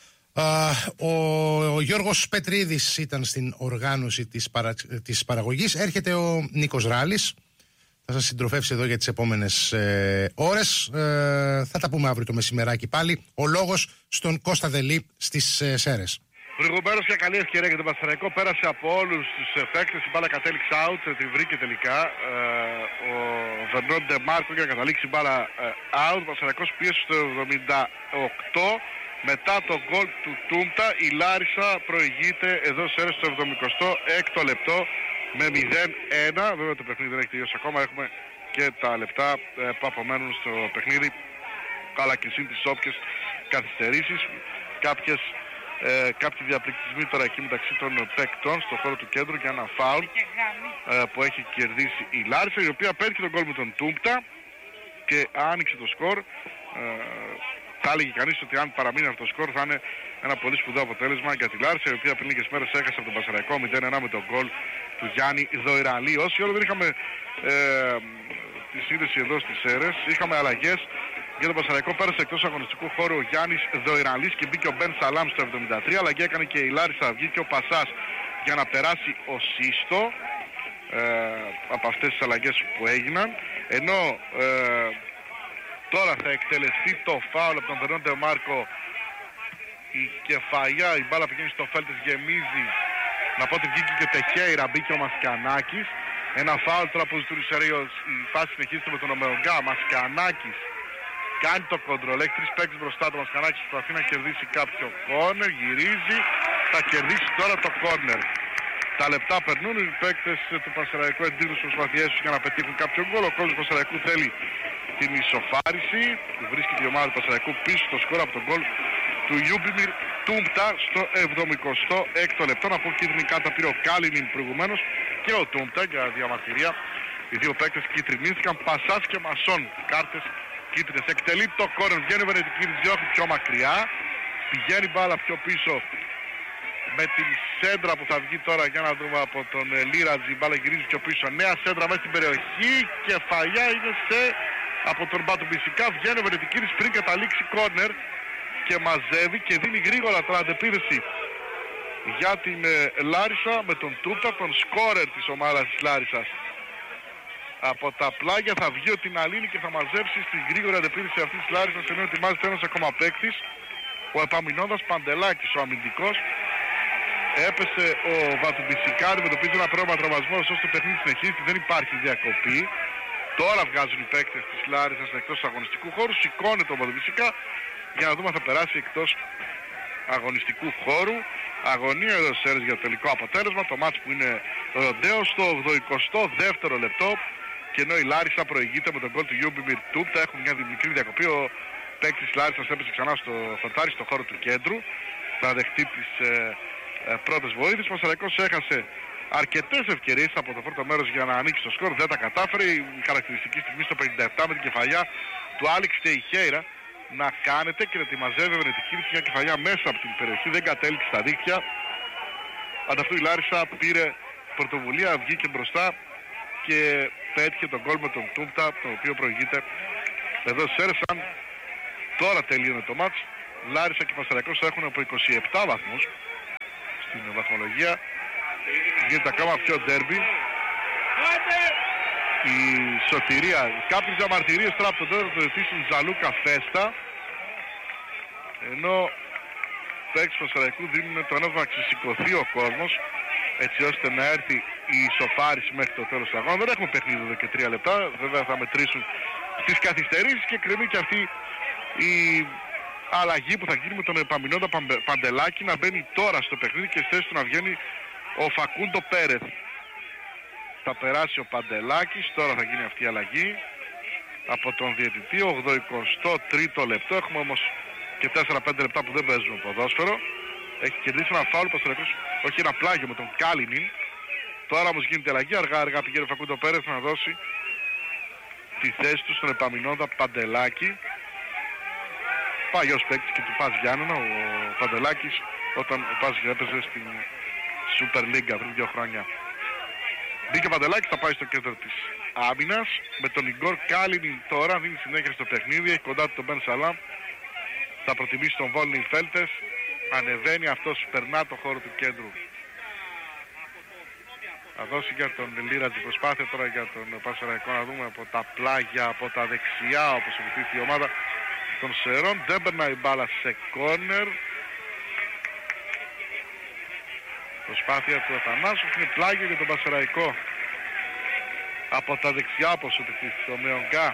Ο Γιώργος Πετρίδης ήταν στην οργάνωση της παραγωγής. Έρχεται ο Νίκος Ράλης. Θα σας συντροφεύσει εδώ για τις επόμενες ώρες. Θα τα πούμε αύριο το μεσημεράκι πάλι. Ο λόγος στον Κώστα Δελή στις Σέρες. Προηγουμένως μια καλή ευκαιρία για τον Πανσεραϊκό. Πέρασε από όλους τους παίκτες. Η μπάλα κατέληξε out. Τη βρήκε τελικά ο Βερνόν Ντεμάρκο για να καταλήξει η μπάλα out. Ο Πανσεραϊκός πίεσε στο 78. Μετά το γκολ του Τούμτα η Λάρισα προηγείται εδώ σε στο 76ο λεπτό με 0-1. Βέβαια το παιχνίδι δεν έχει τελειώσει ακόμα. Έχουμε και τα λεπτά που απομένουν στο παιχνίδι. Αλλά και συν τις όποιες καθυστερήσεις. Κάποιοι διαπληκτισμοί τώρα εκεί μεταξύ των παίκτων στον χώρο του κέντρου για ένα φάουλ που έχει κερδίσει η Λάρισα, η οποία πέτυχε τον γκολ με τον Τούμπτα και άνοιξε το σκορ. Θα έλεγε κανείς ότι αν παραμείνει αυτό το σκορ θα είναι ένα πολύ σπουδαίο αποτέλεσμα για τη Λάρισα, η οποία πριν λίγες μέρες έχασε από τον Πανσεραϊκό 0-1 με τον γκολ του Γιάννη Δοϊραλή. Όσοι όλο δεν είχαμε τη σύνδεση εδώ στις Σέρες, είχαμε αλλαγές για τον Πανσεραϊκό. Πέρασε εκτός αγωνιστικού χώρου ο Γιάννης Δοϊραλής και μπήκε ο Μπεν Σαλάμ στο 73. Αλλαγή έκανε και η Λάρισα, βγήκε ο Πασάς για να περάσει ο Σύστο από αυτές τις αλλαγές που έγιναν. Ενώ τώρα θα εκτελεστεί το φάουλ από τον Βερνόν Ντεμάρκο. Η κεφαλιά, η μπάλα πηγαίνει στο Φέλτες, γεμίζει. Να πω ότι βγήκε και Τεχέιρα, μπήκε ο Μασκανάκης. Ένα φάουλ τώρα που ζητούν οι Σεραίος. Η φάση συνεχίζεται με τον Ομεογκά. Μασκανάκης κάνει το κοντρολ. Έχει 3 παίκτες μπροστά του. Μασκανάκης προσπαθεί να κερδίσει κάποιο κόρνερ. Γυρίζει. Θα κερδίσει τώρα το κόρνερ. Τα λεπτά περνούν. Οι παίκτες του Πανσεραϊκού εντείνουν τις προσπαθειές τους για να πετύχουν κάποιο γκολ. Ο κόσμος του Πανσεραϊκού θέλει την ισοφάριση. Βρίσκεται η ομάδα του Πανσεραϊκού πίσω στο σκορ από τον γκολ του Ιούμπιμιρ Τούμπτα στο 76ο λεπτό. Να πω κίτρινη κάρτα πήρε ο Κάλινιν προηγουμένως και ο Τούμπτα για διαμαρτυρία. Οι δύο παίκτες κίτρινίστηκαν. Πασάς και Μασόν κάρτες κίτρινες. Εκτελεί το κόρνερ. Βγαίνει ο Βενετικίδης, διώχνει πιο μακριά. Πηγαίνει μπάλα πιο πίσω με την σέντρα που θα βγει τώρα, για να δούμε, από τον Λίρατζη. Η μπάλα γυρίζει πιο πίσω. Νέα σέντρα μέσα στην περιοχή. Κεφαλιά είναι από τον Μπατουμπισικά. Βγαίνει ο Βενετικίδης πριν καταλήξει κόρνερ και μαζεύει και δίνει γρήγορα την αντεπίθεση για την Λάρισα με τον Τούπτα, τον σκόρερ της ομάδας της Λάρισας. Από τα πλάγια θα βγει ο Τιναλίνη και θα μαζέψει στη γρήγορη αντεπίθεση αυτής της Λάρισας, ενώ ετοιμάζεται ένας ακόμα παίκτης, ο επαμεινώντας Παντελάκης, ο αμυντικός. Έπεσε ο Βατουμπισικά, αντιμετωπίζει ένα πρόβλημα τραυματισμός, ώστε το παιχνίδι συνεχίζει, δεν υπάρχει διακοπή. Τώρα βγάζουν οι παίκτες της Λάρισας εκτός αγωνιστικού χώρου. Σηκώνεται ο Βατουμπισικά για να δούμε αν θα περάσει εκτός αγωνιστικού χώρου. Αγωνία εδώ Σέρες για το τελικό αποτέλεσμα. Το μάτς που είναι ροντέο στο 82ο λεπτό. Και ενώ η Λάρισα προηγείται με τον γκολ του Ιούμπιμιρ Τούμπτα, έχουν μια μικρή διακοπή. Ο παίκτης Λάρισσας έπεσε ξανά στο χορτάρι στο χώρο του κέντρου. Θα δεχτεί τις πρώτες βοήθειες. Ο Πανσεραϊκός έχασε αρκετές ευκαιρίες από το πρώτο μέρος για να ανοίξει το σκορ. Δεν τα κατάφερε. Η χαρακτηριστική στιγμή στο 57 με την κεφαλιά του Άλεξ Τεϊχέιρα να κάνετε και να τη μαζεύει ο Βενετικίδης, μια κεφαλιά μέσα από την περιοχή. Δεν κατέληξε στα δίκτυα. Ανταυτού η Λάρισα πήρε πρωτοβουλία, βγήκε μπροστά και πέτυχε τον γκολ με τον Τούμπτα, το οποίο προηγείται εδώ στις ΣΕΡΕΣ. Αν τώρα τελείωνε το μάτς, Λάρισα και Πανσεραϊκός έχουν από 27 βαθμούς στην βαθμολογία. Γίνεται ακόμα πιο ντέρμπι. Η σωτηρία, κάποιες διαμαρτυρίες τώρα από τον τέταρτο διευθύνσιο Ζαλούκα Φέστα, ενώ παίκτες του Πανσεραϊκού δίνουν το έναυσμα να ξεσηκωθεί ο κόσμος, έτσι ώστε να έρθει η ισοφάριση μέχρι το τέλος του αγώνα. Δεν έχουμε παιχνίδι εδώ και 3 λεπτά, βέβαια θα μετρήσουν στις καθυστερήσεις και κρεμεί και αυτή η αλλαγή που θα γίνει με τον Επαμεινόντα Παντελάκη να μπαίνει τώρα στο παιχνίδι και στη θέση του να βγαίνει ο Φακούντο Πέρεθ. Θα περάσει ο Παντελάκης, τώρα θα γίνει αυτή η αλλαγή από τον διαιτητή. 83ο λεπτό, έχουμε όμως και 4-5 λεπτά που δεν παίζουμε ποδόσφαιρο. Έχει κερδίσει ένα φάουλ Πανσεραϊκός, όχι ένα πλάγιο με τον Κάλινιν. Τώρα όμως γίνεται αλλαγή, αργά πηγαίνει ο Φακούντο Πέρεθ να δώσει τη θέση του στον Επαμεινόντα Παντελάκη. Παλιός παίκτης και του Πας Γιάννενα, ο Παντελάκης, όταν ο Πας έπαιζε στην Super League πριν 2 χρόνια. Μπήκε ο Παντελάκης, θα πάει στο κέντρο της άμυνας. Με τον Ιγκόρ Κάλινιν τώρα δίνει συνέχεια στο παιχνίδι, έχει κοντά του τον Μπεν Σαλάμ. Θα προτιμήσει τον Βόλνι Φέλτες. Ανεβαίνει αυτός, περνά το χώρο του κέντρου. Θα δώσει για τον Λίρατζη προσπάθεια τώρα για τον Πανσεραϊκό να δούμε από τα πλάγια, από τα δεξιά όπως βοηθήσει η ομάδα των Σερών. Δεν περνάει η μπάλα σε κόρνερ. Προσπάθεια του Αθανάσου, είναι πλάγιο για τον Πανσεραϊκό. Από τα δεξιά όπως βοηθήσει ο Μεογκά.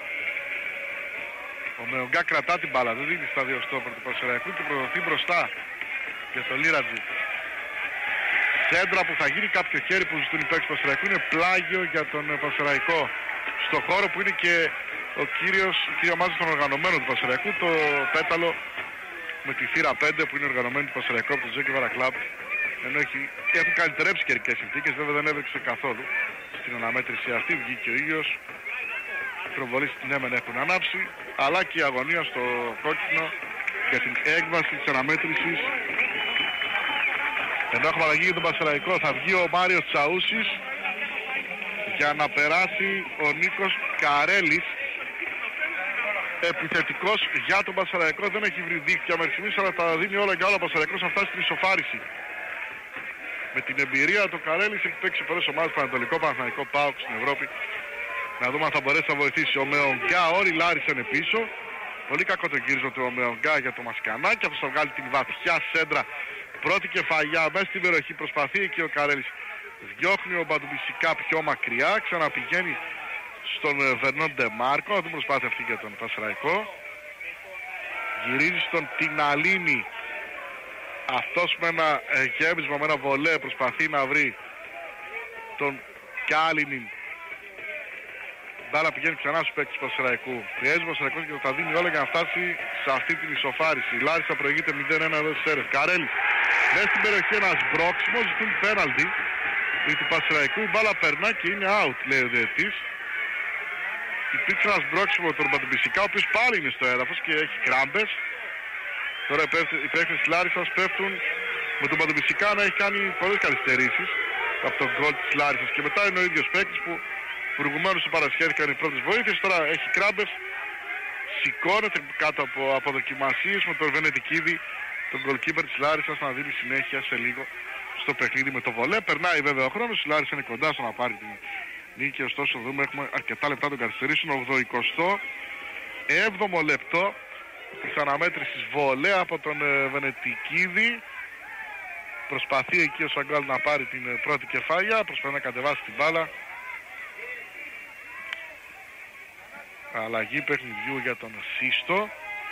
Ο Μεογκά κρατά την μπάλα, δεν δίνει στα 2 στόπερ του Πανσεραϊκού και προδοθεί μπροστά για τον Λίρατζη. Σέντρα που θα γίνει κάποιο χέρι που ζητούν οι παίκτες του Πανσεραϊκού, είναι πλάγιο για τον Πανσεραϊκό. Στο χώρο που είναι και ο κύριος, η κύρια ομάδα των οργανωμένων του Πανσεραϊκού, το πέταλο με τη θύρα 5 που είναι οργανωμένη του Πανσεραϊκού από το Τζέκι Βαρακλάμπ. Ενώ έχουν καλυτερέψει καιρικές συνθήκες, βέβαια δεν έβρεξε καθόλου στην αναμέτρηση αυτή. Βγήκε ο ήλιος, οι προβολείς στην έμεν έχουν ανάψει, αλλά και η αγωνία στο κόκκινο για την έκβαση της αναμέτρησης. Ενώ έχουμε αλλαγή για τον Πανσεραϊκό, θα βγει ο Μάριος Τσαούσης για να περάσει ο Νίκος Καρέλης. Επιθετικός για τον Πανσεραϊκό, δεν έχει βρει δίκτυα μέχρι στιγμής, αλλά τα δίνει όλα για όλα ο Πανσεραϊκός να φτάσει στην ισοφάριση. Με την εμπειρία του Καρέλης έχει παίξει πολλές ομάδες, Πανατολικό, Παναθηναϊκό, ΠΑΟΚ στην Ευρώπη. Να δούμε αν θα μπορέσει να βοηθήσει. Ο Μεογκά, όλοι Λάρισαν πίσω. Πολύ κακό το γύρισμα του Μεογκά για το Μασκανάκι. Αυτός θα βγάλει την βαθιά σέντρα. Πρώτη κεφαλιά μέσα στην περιοχή, προσπαθεί εκεί ο Καρέλης. Διώχνει ο Μπαντουμπισικά πιο μακριά. Ξαναπηγαίνει στον Βερνόν Ντεμάρκο. Να δούμε προσπάθεια αυτή για τον Πανσεραϊκό. Γυρίζει στον Τιναλίνη. Αυτός με ένα γέμισμα, με ένα βολέ προσπαθεί να βρει τον Κάλινιν. Μπάλα πηγαίνει ξανά στους παίκτες του Πανσεραϊκού. Πιέζει ο Πανσεραϊκός και τα δίνει όλα για να φτάσει σε αυτή την ισοφάριση. Η Λάρισα προηγείται 0-1 εδώ στις ΣΕΡΕΣ. Καρέλης μέσα στην περιοχή ένας μπρόξιμος, ζητούν πέναλτι του Πανσεραϊκού. Η μπάλα περνά και είναι out, λέει ο διαιτητής. Υπήρξε ένας μπρόξιμο τον Μπαντουμπισικά, ο οποίος πάλι είναι στο έδαφος και έχει κράμπες. Τώρα οι παίκτες της Λάρισσας πέφτουν με τον Μπαντουμπισικά να έχει κάνει πολλές καθυστερήσεις από τον γκολ της Λάρισσας. Και μετά είναι ο ίδιος παίκτης που προηγουμένως του παρασχέθηκαν οι πρώτες βοήθειες. Τώρα έχει κράμπες, σηκώνεται κάτω από αποδοκιμασίες με τον Βενετικίδη, τον γκολκίπερ της Λάρισσας, να δίνει συνέχεια σε λίγο στο παιχνίδι με το βολέ. Περνάει βέβαια ο χρόνος, η Λάρισσα είναι κοντά στο να πάρει την νίκη. Ωστόσο δούμε, έχουμε αρκετά λεπτά τον καθυστερήσουν. 87ο λεπτό της αναμέτρησης βολέ από τον Βενετικίδη. Προσπαθεί εκεί ο Σαγκάλ να πάρει την πρώτη κεφάλια, προσπαθεί να κατεβάσει την μπάλα. Αλλαγή παιχνιδιού για τον Σύστο.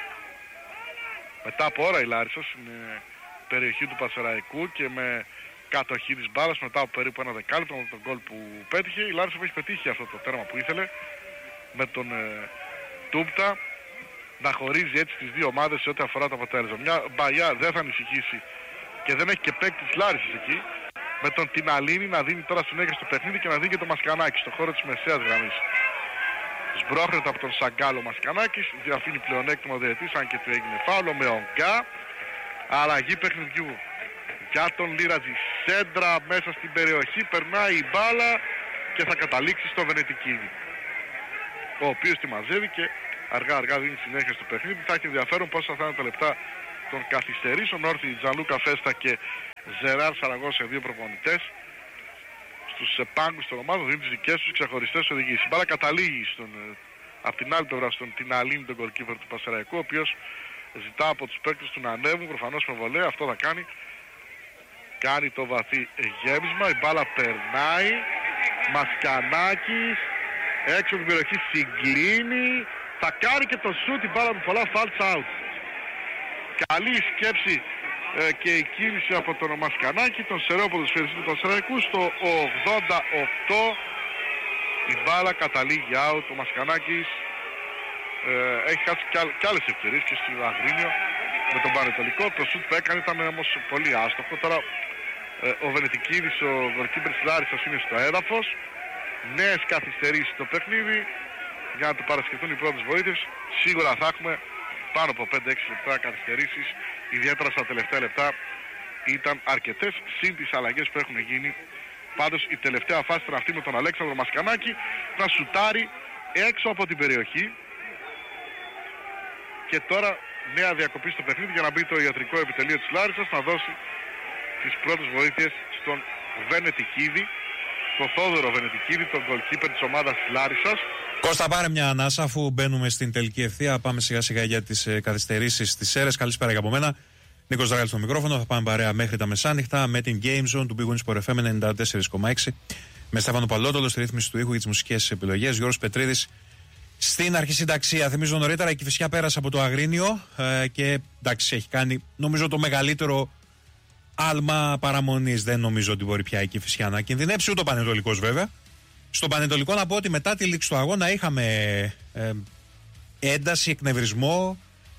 Μετά από ώρα η Λάρισα στην περιοχή του Πανσεραϊκού και με κατοχή της μπάλας μετά από περίπου ένα δεκάλεπτο με τον γκολ που πέτυχε. Η Λάρισα που έχει πετύχει αυτό το τέρμα που ήθελε με τον Τούμπτα να χωρίζει έτσι τις δύο ομάδες σε ό,τι αφορά το αποτέλεσμα. Μια Μπαγιά δεν θα ανησυχήσει και δεν έχει και παίκτη της Λάρισας εκεί. Με τον Τιναλίνη να δίνει τώρα συνέχεια στο παιχνίδι και να δίνει και το Μασκανάκι στο χώρο της μεσαίας γραμμής. Σμπρώχνεται από τον Σαγκάλο Μασκανάκης, διαφύνει πλεονέκτημα ο διαιτητής, αν και του έγινε φάουλο με ογκά. Αλλαγή παιχνιδιού για τον Λίρατζη. Σέντρα μέσα στην περιοχή, περνάει η μπάλα. και θα καταλήξει στο Βενετικίδη, ο οποίος τη μαζεύει και αργά αργά δίνει συνέχεια στο παιχνίδι. Θα έχει ενδιαφέρον πόσα θα είναι τα λεπτά των καθυστερήσεων. Όρθιοι Τζανλούκα Φέστα και Ζεράρ Σαραγώσα, δύο προπονητές, στους πάγκους των ομάδων δίνουν τις δικές τους ξεχωριστές οδηγήσεις. Η μπάλα καταλήγει από την άλλη πλευρά στον Τιναλίνη, τον γκολκίπερ του Πασεραϊκού, ο οποίος ζητά από τους παίκτες του να ανέβουν, προφανώς με βολέα, αυτό θα κάνει. Κάνει το βαθύ γέμισμα, η μπάλα περνάει, Μασκανάκης, έξω από την περιοχή συγκλίνει, θα κάνει και το σουτ, η μπάλα με πολλά false out. Καλή σκέψη και η κίνηση από τον Μασκανάκη, τον σεραίο ποδοσφαιριστή του Πασεραϊκού. Στο 88 η μπάλα καταλήγει out, ο Μασκανάκης έχει χάσει κι άλλες ευκαιρίες και στο Αγρίνιο με τον Πανετολικό. Το σουτ που έκανε ήταν όμως πολύ άστοχο. Τώρα ο Βενετικίδης, ο γκολκίπερ της Λάρισσας, είναι στο έδαφος. Νέες καθυστερήσεις στο παιχνίδι για να του παρασκευτούν οι πρώτες βοήθειες. Σίγουρα θα έχουμε πάνω από 5-6 λεπτά καθυστερήσεις, ιδιαίτερα στα τελευταία λεπτά ήταν αρκετές, συν τις αλλαγές που έχουν γίνει. Πάντως η τελευταία φάση ήταν αυτή με τον Αλέξανδρο Μασκανάκη να σουτάρει έξω από την περιοχή. Και τώρα νέα διακοπή στο παιχνίδι για να μπει το ιατρικό επιτελείο της Λάρισσας να δώσει τις πρώτες βοήθειες στον Βενετικίδη, τον Θόδωρο Βενετικίδη, τον γκολκίπερ της ομάδας της Λάρισσας. Κώστα, πάρε μια ανάσα αφού μπαίνουμε στην τελική ευθεία. Πάμε σιγά σιγά για τις καθυστερήσεις στις ΣΕΡΕΣ. Καλησπέρα για από μένα. Νίκος Δράγαλης στο μικρόφωνο. Θα πάμε παρέα μέχρι τα μεσάνυχτα με την Game Zone του Big Win Sport FM 94,6. Με Στέφανο Παλότολο στη ρύθμιση του ήχου για τις μουσικές επιλογές. Γιώργος Πετρίδης στην αρχισυνταξία. Θυμίζω νωρίτερα η Κηφισιά πέρασε από το Αγρίνιο και εντάξει, έχει κάνει νομίζω το μεγαλύτερο άλμα παραμονής. Δεν νομίζω ότι μπορεί πια η Κηφισιά να κινδυνεύσει, ούτε ο Πανετολικός βέβαια. Στον Πανετολικό να πω ότι μετά τη λήξη του αγώνα είχαμε ένταση, εκνευρισμό.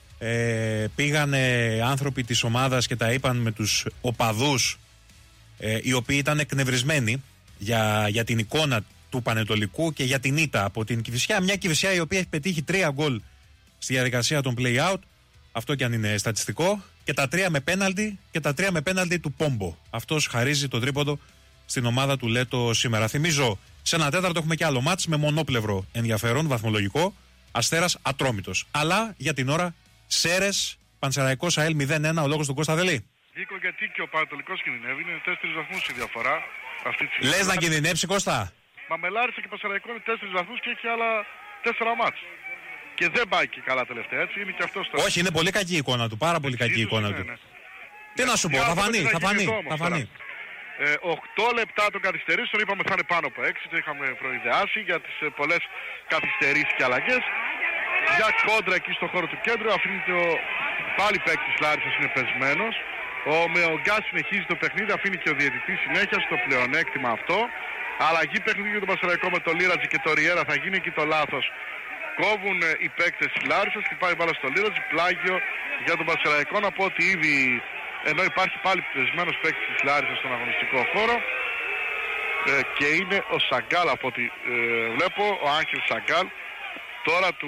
Πήγανε άνθρωποι της ομάδας και τα είπαν με τους οπαδούς, οι οποίοι ήταν εκνευρισμένοι για την εικόνα του Πανετολικού και για την ήττα από την Κηφισιά. Μια Κηφισιά η οποία έχει πετύχει 3 γκολ στη διαδικασία των play-out. Αυτό κι αν είναι στατιστικό. Και τα 3 με πέναλτι και τα 3 με πέναλτι του Πόμπο. Αυτός χαρίζει το τρίποντο στην ομάδα του Λέτο σήμερα. Θυμίζω, σε ένα τέταρτο έχουμε και άλλο μάτς με μονόπλευρο ενδιαφέρον, βαθμολογικό. Αστέρας Ατρόμητος. Αλλά για την ώρα ΣΕΡΕΣ, Πανσεραϊκός ΑΕΛ 0-1, ο λόγος του Κώστα Δελή. Νίκο, γιατί και ο Πανετολικός κινδυνεύει, είναι 4 βαθμούς η διαφορά αυτή τη στιγμή. Λες να κινδυνεύσει, Κώστα? Μα με Λάρισα και Πανσεραϊκό είναι 4 βαθμούς και έχει άλλα 4 μάτς. Και δεν πάει και καλά τελευταία, έτσι, είναι και αυτό στο... Όχι, είναι πολύ κακή η εικόνα του, πάρα πολύ κακή η εικόνα του. Ναι. Τι να σου πω, θα φανεί. 8 λεπτά των καθυστερήσεων, είπαμε θα είναι πάνω από 6, το είχαμε προειδεάσει για τις πολλές καθυστερήσεις και αλλαγές. Για κόντρα εκεί στο χώρο του κέντρου, αφήνει πάλι παίκτης της Λάρισσας, είναι πεσμένος. Ο Μεογκάς συνεχίζει το παιχνίδι, αφήνει και ο διαιτητής συνέχεια στο πλεονέκτημα αυτό. Αλλαγή παιχνίδι για τον Πασεραϊκό με το Λίρατζι και το Ριέρα, θα γίνει εκεί το λάθος. Κόβουν οι παίκτες της Λάρισσας και πάει μπάλα στο Λίρατζι, πλάγιο για τον Πασεραϊκό. Να πω ότι ήδη, ενώ υπάρχει πάλι πεσμένος παίκτης της Λάρισσας στον αγωνιστικό χώρο, και είναι ο Σαγκάλ από ό,τι βλέπω, ο Άγγελ Σαγκάλ. Τώρα του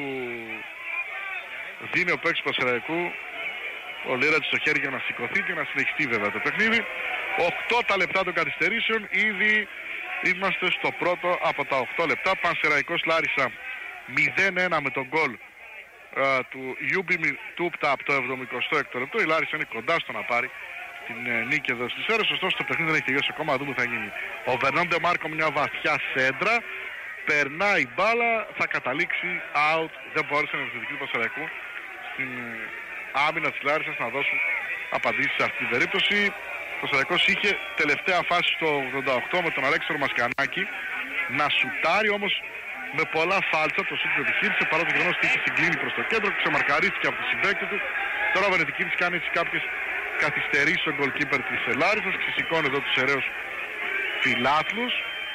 δίνει ο παίκτης του Πασεραϊκού ο Λίρατζι στο χέρι για να σηκωθεί και να συνεχιστεί βέβαια το παιχνίδι. 8 τα λεπτά των καθυστερήσεων, ήδη είμαστε στο πρώτο από τα 8 λεπτά. Πανσεραϊκός Λάρισα 0-1 με τον γκολ του Ιούμπιμι Τούπτα από το 76ο λεπτό. Η Λάρισα είναι κοντά στο να πάρει την νίκη εδώ στις ΣΕΡΕΣ, ωστόσο το παιχνίδι δεν έχει τελειώσει ακόμα, να δούμε τι θα γίνει. Ο Βερνόντε Μάρκο μια βαθιά σέντρα, περνάει η μπάλα, θα καταλήξει out, δεν μπόρεσε να επιθετική του Πασεραϊκού στην άμυνα της Λάρισσας να δώσουν απαντήσεις σε αυτή την περίπτωση. Ο Πασεραϊκός είχε τελευταία φάση στο 88 με τον Αλέξανδρο Μασκανάκη να σουτάρει, όμως με πολλά φάλτσα, το σουτ του επιχείρησε, παρά το γεγονός ότι είχε συγκλίνει προς το κέντρο, ξεμαρκαρίστηκε από τη συμπαίκτη του. Τώρα ο Βενετικίδης κάνει έτσι κάποιες καθυστερήσεις στον γκολκίπερ της Λάρισσας, ξεσηκώνει εδώ τους αιρέους φιλάθλους.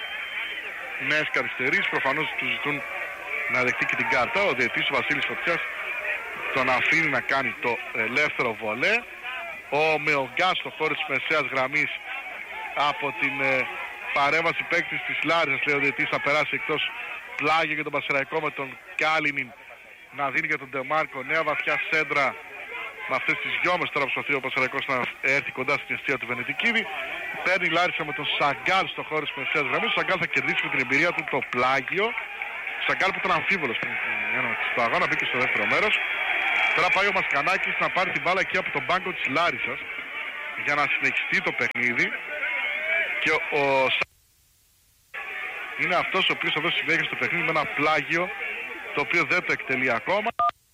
Νέες καθυστερήσεις, προφανώς του ζητούν να δεχτεί και την κάρτα. Ο διαιτητής ο Βασίλης Φωτιάς τον αφήνει να κάνει το ελεύθερο βολέ. Ο Μεογκάς στο χώρο της μεσαίας γραμμής από την παρέμβαση παίκτης της Λάρισσας, λέει ο διαιτητής, θα περάσει εκτός, πλάγιο για τον Πασεραϊκό με τον Κάλινιν να δίνει για τον Ντεμάρκο. Νέα βαθιά σέντρα με αυτές τις γιόμες, τώρα προσπαθεί ο Πασεραϊκός να έρθει κοντά στην αιστεία του Βενετικίδη. Παίρνει η Λάρισα με τον Σαγκάλ στο χώρο της μεσαίας γραμμής. Ο Σαγκάλ θα κερδίσει με την εμπειρία του το πλάγιο. Ο Σαγκάλ που ήταν αμφίβολος στο αγώνα, μπήκε στο δεύτερο μέρος. Τώρα πάει ο Μασκανάκης να πάρει την μπάλα εκεί από τον μπάγκο της Λάρισσας για να συνεχιστεί το παιχνίδι. Και ο είναι αυτός ο οποίος θα δώσει συνέχεια στο παιχνίδι με ένα πλάγιο το οποίο δεν το εκτελεί ακόμα.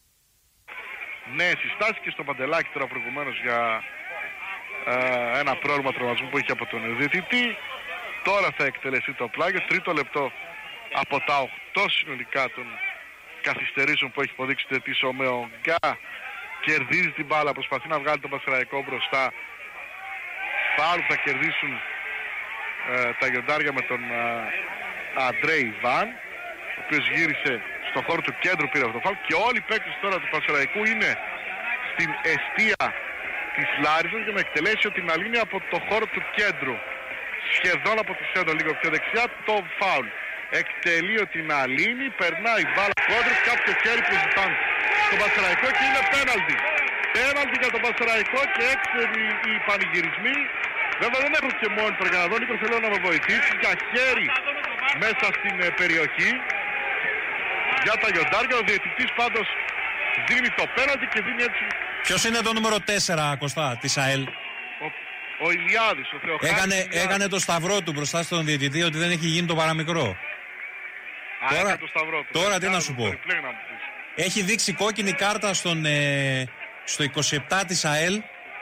Νέες συστάσεις και στο Παντελάκι τώρα προηγουμένως για ένα πρόβλημα τραυματισμού που είχε από τον διαιτητή. Τώρα θα εκτελεστεί το πλάγιο. Τρίτο λεπτό από τα 8 συνολικά των καθυστερήσεων που έχει υποδείξει ο διαιτητής. Ο Μεογκά κερδίζει την μπάλα, προσπαθεί να βγάλει τον Πασεραϊκό μπροστά. Φάουλ θα κερδίσουν τα γιοντάρια με τον Αντρέι Βαν, ο οποίος γύρισε στο χώρο του κέντρου, πήρε αυτό το φάουλ. Και όλοι οι παίκτες τώρα του Πασεραϊκού είναι στην εστία της Λάρισσας για να εκτελέσει την αλήνη από το χώρο του κέντρου. Σχεδόν από τη σέντρα, λίγο πιο δεξιά, το φάουλ. Εκτελεί την αλήνη, περνάει μπάλα κόντρου, κάποιο χέρι που ζητάνε στον Πασεραϊκό και είναι πέναλτι. Πέναλτι για τον Πασεραϊκό και έξεροι οι πανηγυρισμοί. Βέβαια δεν έχω και μόνιτορ για να δω, Νίκο θέλω να με βοηθήσει για χέρι μέσα στην περιοχή για τα γιοντάρια. Ο διαιτητής πάντως δίνει το πέναλτι και δίνει έτσι. Ποιος είναι το νούμερο 4, Κωστά, της ΑΕΛ? Ο Ηλιάδης, ο Θεοχάρης. Έκανε το σταυρό του μπροστά στον διαιτητή ότι δεν έχει γίνει το παραμικρό. Τώρα, το σταυρό του. Τώρα τι να σου πω. Έχει δείξει κόκκινη κάρτα στο 27 της ΑΕΛ.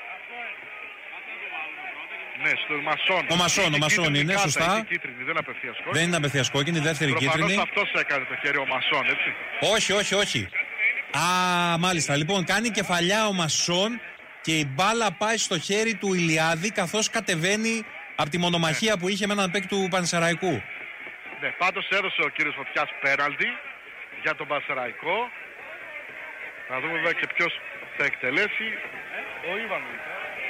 Ναι, στο Μασόν. Ο Μασόν είναι, κάρτα, σωστά. Κίτρινη, δεν απευθείας κόκκινη. Δεν είναι απευθείας κόκκινη, δεύτερη κίτρινη. Προφανώς αυτός έκανε το χέρι ο Μασόν, έτσι. Όχι. Α, μάλιστα. Λοιπόν, κάνει κεφαλιά ο Μασόν και η μπάλα πάει στο χέρι του Ηλιάδη καθώς κατεβαίνει από τη μονομαχία που είχε με έναν παίκτη του Πανσεραϊκού. Ναι, πάντως έδωσε ο κύριος Φωτιάς πέναλτι για τον Πανσεραϊκό. Να δούμε βέβαια και ποιος θα εκτελέσει. Ο Ιβανοβιτς.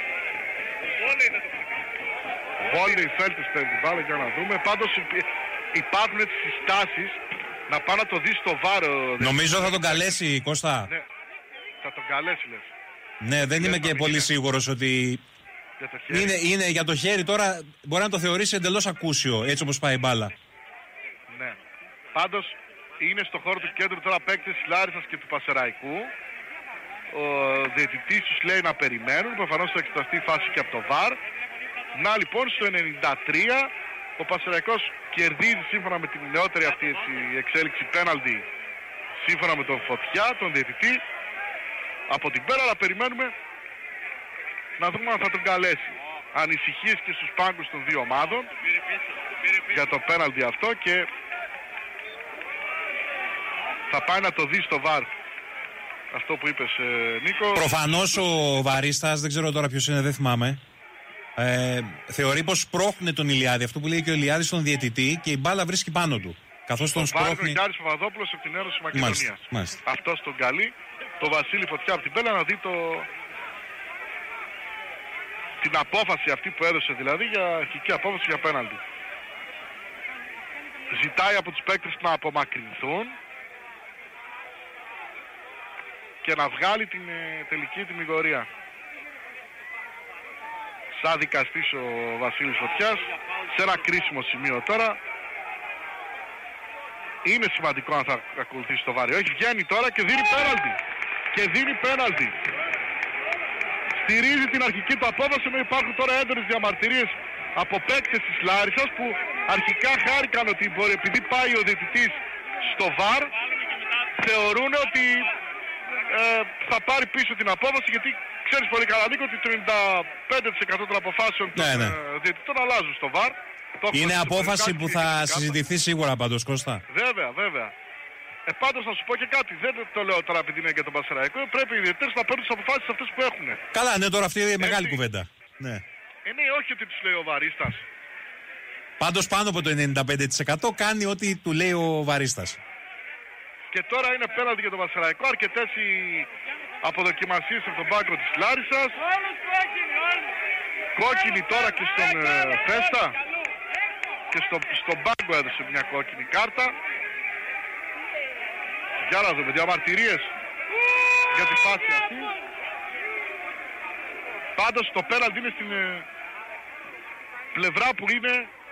Βόλεϊ Φέλτης παίρνει την μπάλα για να δούμε. Πάντως υπάρχουν έτσι συστάσεις να πάει να το δει στο βάρο. Νομίζω θα τον καλέσει, Κώστα. Ναι, θα τον καλέσει λες. Ναι, δεν είμαι και πολύ σίγουρος ότι είναι για το χέρι τώρα. Μπορεί να το θεωρήσει εντελώς ακούσιο, έτσι όπως πάει η μπάλα. Ναι. Πάντως είναι στο χώρο του κέντρου τώρα παίκτες της Λάρισσας και του Πασεραϊκού. Ο διαιτητής τους λέει να περιμένουν. Προφανώς θα εξεταστεί η φάση και από το ΒΑΡ. Να λοιπόν στο 93 ο Πασεραϊκός κερδίζει σύμφωνα με την νεότερη αυτή εξέλιξη πέναλτι σύμφωνα με τον Φωτιά, τον διαιτητή από την πέρα, αλλά περιμένουμε να δούμε αν θα τον καλέσει. Ανησυχίες και στους πάγκους των δύο ομάδων για το πέναλτι αυτό και θα πάει να το δει στο ΒΑΡ αυτό που είπες, Νίκο. Προφανώς ο βαρίστας, δεν ξέρω τώρα ποιος είναι, δεν θυμάμαι, θεωρεί πως σπρώχνει τον Ηλιάδη, αυτό που λέει και ο Ηλιάδης στον διαιτητή, και η μπάλα βρίσκει πάνω του. Καθώς τον σπρώχνει. Ο Γιάννης Παπαδόπουλος από την Ένωση Μακεδονίας. Αυτός τον καλεί, το Βασίλη Φωτιά από την Πέλα, να δει την απόφαση αυτή που έδωσε, δηλαδή για αρχική απόφαση για πέναλτι. Ζητάει από τους παίκτες να απομακρυνθούν και να βγάλει την τελική τιμιγορία. Σαν δικαστής ο Βασίλης Φωτιάς σε ένα κρίσιμο σημείο τώρα. Είναι σημαντικό αν θα ακολουθήσει το βάρη. Όχι, βγαίνει τώρα και δίνει πέναλτι. Στηρίζει την αρχική του απόφαση, ενώ υπάρχουν τώρα έντονες διαμαρτυρίες από παίκτες της Λάρισσας που αρχικά χάρηκαν ότι μπορεί, επειδή πάει ο διαιτητής στο ΒΑΡ, θεωρούν ότι θα πάρει πίσω την απόφαση, γιατί ξέρεις πολύ καλά, Νίκο, ότι το 95% των αποφάσεων των διαιτητών αλλάζουν στο ΒΑΡ. Είναι απόφαση που θα συζητηθεί σίγουρα πάντως, Κώστα. Βέβαια. Πάντως να σου πω και κάτι, δεν το λέω τώρα επειδή είναι για τον Πασεραϊκό, πρέπει οι διαιτητές να παίρνουν τις αποφάσεις αυτές που έχουν. Καλά, ναι, τώρα αυτή είναι μεγάλη κουβέντα. Ναι. Ναι, όχι ότι τους λέει ο βαρίστας. Πάντως πάνω από το 95% κάνει ό,τι του λέει ο βαρίστας. Και τώρα είναι πέναλτι για τον Πασεραϊκό, αρκετές οι αποδοκιμασίες από τον πάγκο της Λάρισσας. Κόκκινη τώρα και στον Φέστα. Και στον πάγκο έδωσε μια κόκκινη κάρτα. Για να δούμε, διαμαρτυρίες για τη φάση αυτή. Πάντως το πέναλτι είναι στην πλευρά που είναι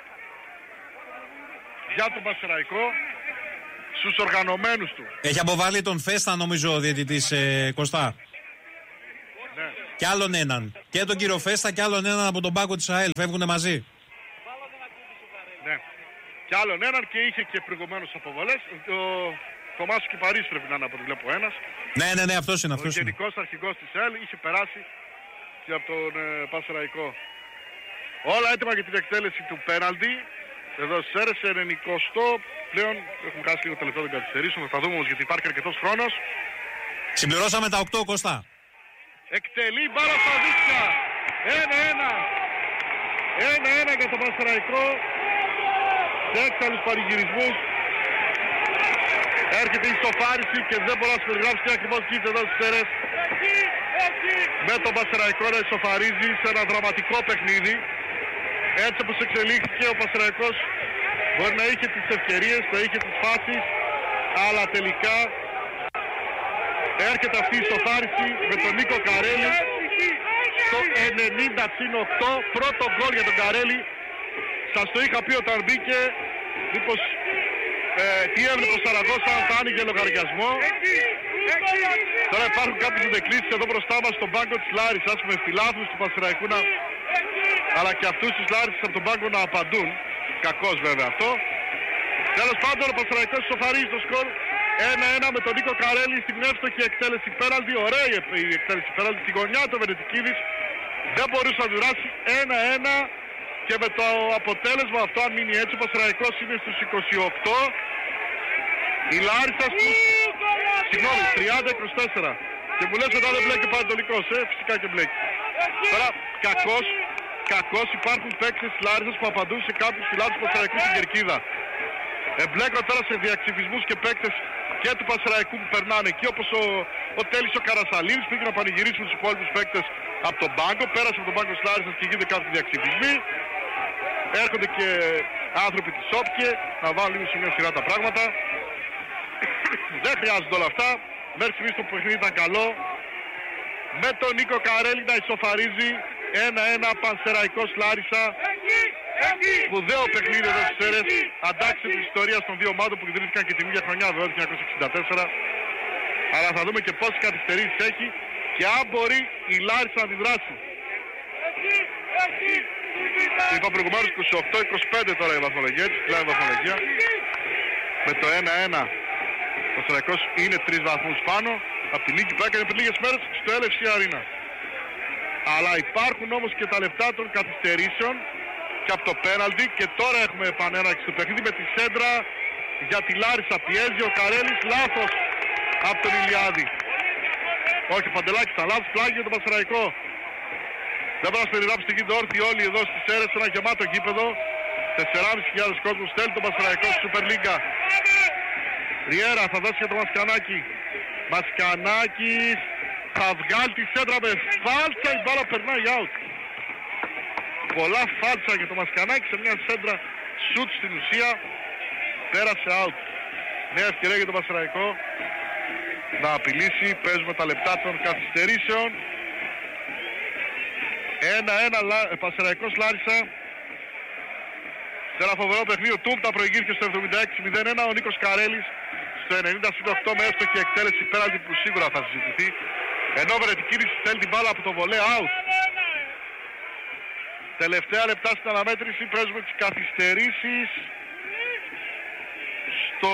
για τον Πανσεραϊκό στους οργανωμένους του. Έχει αποβάλει τον Φέστα νομίζω ο διαιτητής Κωστά. Ναι. Κι άλλον έναν. Και τον κύριο Φέστα και άλλον έναν από τον πάγκο της ΑΕΛ. Φεύγουνε μαζί. Ναι. Και άλλον έναν και είχε και προηγουμένως αποβολές. Ο Θωμάς Κυπαρής πρέπει να είναι από ό,τι βλέπω ένας. Ναι, αυτός είναι. Ο γενικός αρχηγός της ΑΕΛ είχε περάσει και από τον Πανσεραϊκό. Όλα έτοιμα για την εκτέλεση του πέναλτι. Εδώ στις αίρες, 90 πλέον. Έχουμε χάσει λίγο τελευταίο των καθυστερήσεων. Θα δούμε όμως γιατί υπάρχει αρκετός χρόνος. Συμπληρώσαμε τα 8 Κωστά. Εκτελεί μπάλα στα δίκτυα. 1-1. 1-1 για τον Πανσεραϊκό. Σε έξαλλους παρηγυρισμούς. Έρχεται η ισοφάριση και δεν μπορώ να σας περιγράψω τι ακριβώς γίνεται εδώ στις αίρες. Με τον Πανσεραϊκό να ισοφαρίζει σε ένα δραματικό παιχνίδι. Έτσι όπως εξελίχθηκε ο Πανσεραϊκός μπορεί να είχε τις ευκαιρίες, να είχε τις φάσεις, αλλά τελικά έρχεται αυτή η ισοφάριση με τον Νίκο Καρέλη στο 90-8, πρώτο γκολ για τον Καρέλη. Σας το είχα πει όταν μπήκε, μήπως τι έβλεπε ο Σαραγώσα αν θα άνοιγε λογαριασμό. Τώρα υπάρχουν κάποιες αντεκκλήσεις εδώ μπροστά μας στον πάγκο της Λάρισσας με φιλάθλους του Πανσεραϊκού αλλά και αυτούς τους Λάρισσες από τον πάγκο να απαντούν. Κακός βέβαια αυτό. Τέλος πάντων ο Πανσεραϊκός ισοφαρίζει το σκορ 1-1 με τον Νίκο Καρέλη στην εύστοχη εκτέλεση πέναλτι. Ωραία η εκτέλεση πέναλτι στη γωνιά του Βενετικίδης. Δεν μπορούσε να δουράσει 1-1 και με το αποτέλεσμα αυτό αν μείνει έτσι ο Πανσεραϊκός είναι στους 28. Η Λάρισα στους 30-24. Και μου λες εδώ δεν μπλέκει ο Πανετολικός, φυσικά και μπλέκει. Τώρα κακώς υπάρχουν παίκτες της Λάρισσας που απαντούν σε κάποιους φιλάθλους του Πανσεραϊκού στην κερκίδα. Εμπλέκω τώρα σε διαξυφισμούς και παίκτες και του Πανσεραϊκού που περνάνε εκεί όπως ο Τέλης ο Καρασαλίνης πήγε να πανηγυρίσει τους υπόλοιπους παίκτες από τον πάγκο. Πέρασε από τον πάγκο της Λάρισσας και γίνονται κάποιοι διαξυφισμοί. Έρχονται και άνθρωποι της ΟΠΚΕ να βάλουν λίγο σε μια σειρά τα πράγματα. Δεν χρειάζονται όλα αυτά. Μέχρι στιγμής το παιχνίδι ήταν καλό. Με τον Νίκο Καρέλη να ισοφαρίζει 1-1 Πανσεραϊκός Λάρισα. Σπουδαίο παιχνίδι εδώ στις αίρες. Αντάξει της ιστορίας των δύο ομάδων που ιδρύθηκαν και την ίδια χρονιά, βέβαια, το 1964. Αλλά θα δούμε και πόσες καθυστερήσεις έχει και αν μπορεί η Λάρισα να αντιδράσει. Είπα προηγουμένως 28-25 τώρα η βαθμολογία, τη πλάι βαθμολογία. Με το 1-1 ο Πανσεραϊκός είναι 3 βαθμούς πάνω από τη νίκη που έκανε πριν λίγες μέρες στο LFC Arena. Αλλά υπάρχουν όμως και τα λεπτά των καθυστερήσεων και από το πέναλτι και τώρα έχουμε επανέναρξη του παιχνίδι με τη σέντρα για τη Λάρισα. Πιέζει ο Καρέλης, λάθος από τον Ηλιάδη. Όχι, Παντελάκης, ήταν λάθος πλάγιο για τον Πανσεραϊκό. Δεν μπορώ να σας περιγράψω τι γίνεται όρθιοι όλοι εδώ στις αίρες, ένα γεμάτο γήπεδο. 4.500 κόσμους στέλνει τον Πανσεραϊκό στη Super League. Ριέρα θα δώσει για τον Μασκανάκη. Μασκανάκης θα βγάλει τη σέντρα με φάλτσα, η μπάλα περνάει out. Πολλά φάλτσα για τον Μασκανάκη σε μια σέντρα σουτ στην ουσία. Πέρασε out. Νέα ευκαιρία για τον Πανσεραϊκό να απειλήσει. Παίζουμε τα λεπτά των καθυστερήσεων. 1-1 Πανσεραϊκός Λάρισα. Σε ένα φοβερό παιχνίδι ο Τούμπτα προηγήθηκε στο 76-01. Ο Νίκος Καρέλης στο 90-8 με εύστοχη εκτέλεση πέναλτι που σίγουρα θα συζητηθεί. Ενώ ο Βερετικίδης στέλνει την μπάλα από το βολέ out. Τελευταία λεπτά στην αναμέτρηση παίζουμε τις καθυστερήσεις στο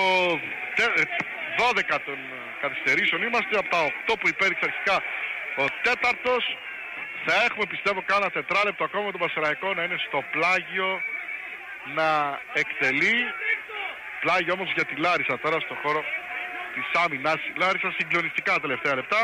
12 των καθυστερήσεων. Είμαστε από τα 8 που υπέδειξε αρχικά ο τέταρτος. Θα έχουμε πιστεύω κάνα τετράλεπτο ακόμα με τον Πανσεραϊκό να είναι στο πλάγιο να εκτελεί. Πλάγιο όμως για τη Λάρισα τώρα στο χώρο της άμυνας. Λάρισα συγκλονιστικά τελευταία λεπτά.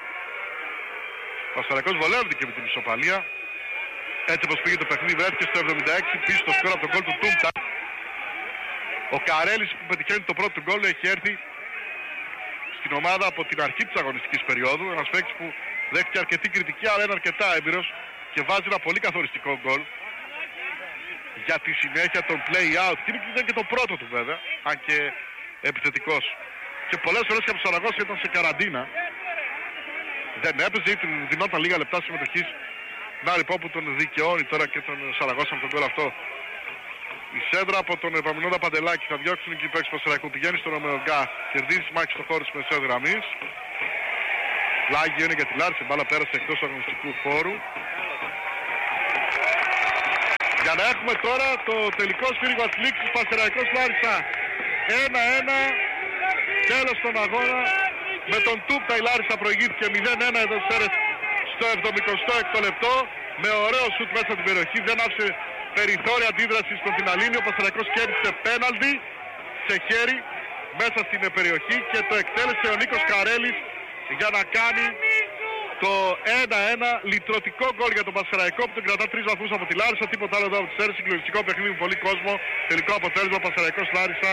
Ο Πανσεραϊκός βολεύεται και με την ισοπαλία. Έτσι όπως πήγε το παιχνίδι βρέθηκε στο 76 πίσω στο σκορ από τον γκολ του Τούμπτα. Ο Καρέλης που πετυχαίνει το πρώτο γκολ έχει έρθει στην ομάδα από την αρχή της αγωνιστικής περίοδου. Ένας παίκτης που δέχτηκε αρκετή κριτική αλλά είναι αρκετά έμπειρος και βάζει ένα πολύ καθοριστικό γκολ για τη συνέχεια των play-out. Και είναι και το πρώτο του βέβαια, αν και επιθετικός. Και πολλές φορές και από τον Σαραγώσα ήταν σε καραντίνα. Δεν έπαιζε ή του δινόταν λίγα λεπτά συμμετοχής Να λοιπόν που τον δικαιώνει τώρα και τον Σαραγώσα με τον γκολ αυτό. Η σέντρα από τον Επαμεινόντα Παντελάκη, θα διώξουν εκεί παίκτες Πασαραϊκού, πηγαίνει στον Ομεογκά, κερδίζει τη μάχη στο χώρο της μεσαίας γραμμής. Πλάγιο είναι για τη Λάρισα, μπάλα πέρασε εκτός του αγωνιστικού χώρου. Για να έχουμε τώρα το τελικό σφύριγμα της λήξης, Πασαραϊκός Λάρισα 1-1, τέλος στον αγώνα. Με τον Τούπτα η Λάρισα προηγήθηκε 0-1 εδώ στις Σέρρες στο 76ο λεπτό. Με ωραίο σουτ μέσα στην περιοχή, δεν άφησε περιθώρια αντίδρασης στον Τιναλίνη. Ο Πασαραϊκός κέρδισε πέναλτι σε χέρι μέσα στην περιοχή και το εκτέλεσε ο Νίκος Καρέλης για να κάνει το 1-1. Λυτρωτικό γκολ για τον Πασαραϊκό που τον κρατά 3 βαθμούς από τη Λάρισα. Τίποτα άλλο εδώ από τις Σέρρες. Συγκλονιστικό παιχνίδι με πολύ κόσμο. Τελικό αποτέλεσμα Πασαραϊκός Λάρισα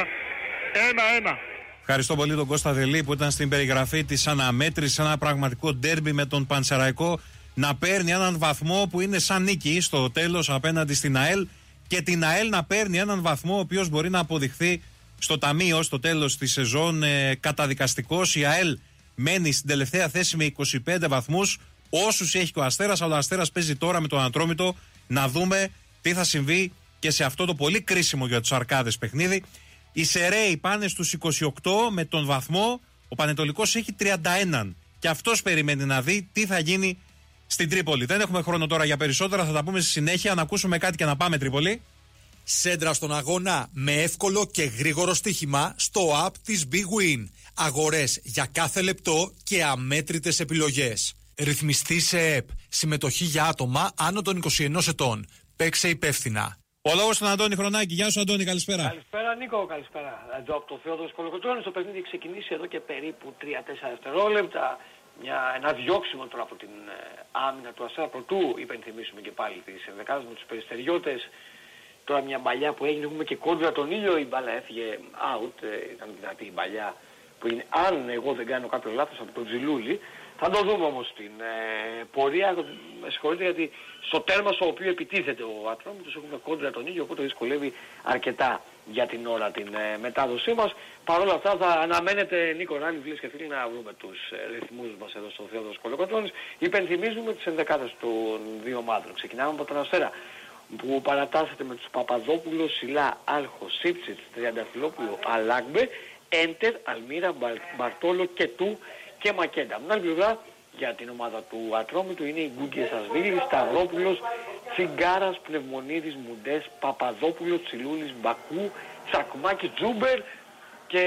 1-1. Ευχαριστώ πολύ τον Κώστα Δελή που ήταν στην περιγραφή της αναμέτρησης, ένα πραγματικό ντέρμπι με τον Πανσεραϊκό να παίρνει έναν βαθμό που είναι σαν νίκη στο τέλος απέναντι στην ΑΕΛ και την ΑΕΛ να παίρνει έναν βαθμό ο οποίος μπορεί να αποδειχθεί στο ταμείο στο τέλος της σεζόν καταδικαστικός. Η ΑΕΛ μένει στην τελευταία θέση με 25 βαθμούς, όσους έχει και ο Αστέρας, αλλά ο Αστέρας παίζει τώρα με τον Ατρόμητο. Να δούμε τι θα συμβεί και σε αυτό το πολύ κρίσιμο για τους Αρκάδες παιχνίδι. Οι Σεραίοι πάνε στους 28 με τον βαθμό, ο Πανετολικός έχει 31 και αυτός περιμένει να δει τι θα γίνει στην Τρίπολη. Δεν έχουμε χρόνο τώρα για περισσότερα, θα τα πούμε στη συνέχεια. Να ακούσουμε κάτι και να πάμε Τρίπολη. Σέντρα στον αγώνα με εύκολο και γρήγορο στοίχημα στο app της Big Win. Αγορές για κάθε λεπτό και αμέτρητες επιλογές. Ρυθμιστή σε ΕΠ. Συμμετοχή για άτομα άνω των 21 ετών. Παίξε υπεύθυνα. Ο λόγος στον Αντώνη Χρονάκη. Γεια σου Αντώνη, καλησπέρα. Καλησπέρα Νίκο, καλησπέρα. Εδώ από το Θεόδωρο Κολοκοτρώνης το παιχνίδι έχει ξεκινήσει εδώ και περίπου 3-4 δευτερόλεπτα. Ένα διώξιμο τώρα από την άμυνα του Αστέρα. Πρωτού υπενθυμίσουμε και πάλι τις ενδεκάδες με τους Περιστεριώτες. Τώρα μια μπαλιά που έγινε, έχουμε και κόντρα τον ήλιο, η μπάλα έφυγε out, ήταν δυνατή η μπαλιά που είναι, αν εγώ δεν κάνω κάποιο λάθος, από τον Τζιλούλη. Θα το δούμε όμως στην πορεία, με συγχωρείτε γιατί στο τέρμα στο οποίο επιτίθεται ο Ατρόμητος έχουμε κόντρα τον ήλιο, οπότε δυσκολεύει αρκετά για την ώρα την μετάδοσή μας. Παρ' όλα αυτά θα αναμένετε, Νίκο Ράνη, φίλες και φίλοι, να βρούμε τους ρυθμούς μας εδώ στο Θεόδωρος Κολοκοτρώνης. Υπενθυμίζουμε τις ενδεκάδες των δύο ομάδων. Ξεκινάμε από τον Αστέρα, που παρατάσσεται με τους Παπαδόπουλο, Σιλά, Άλχο, Σίψιτς, Τριανταφυλόπουλο, Αλάγκμπε, Έντερ, Αλμύρα, Μπαρτόλο, Κετού και Μακέντα. Από την άλλη πλευρά για την ομάδα του Ατρόμητου είναι η Γκούγκε Σασβίλη, Σταυρόπουλος, Τσιγκάρας, Πνευμονίδης, Μουντές, Παπαδόπουλος, Τσιλούλης, Μπακού, Τσακμάκης, Τζούμπερ και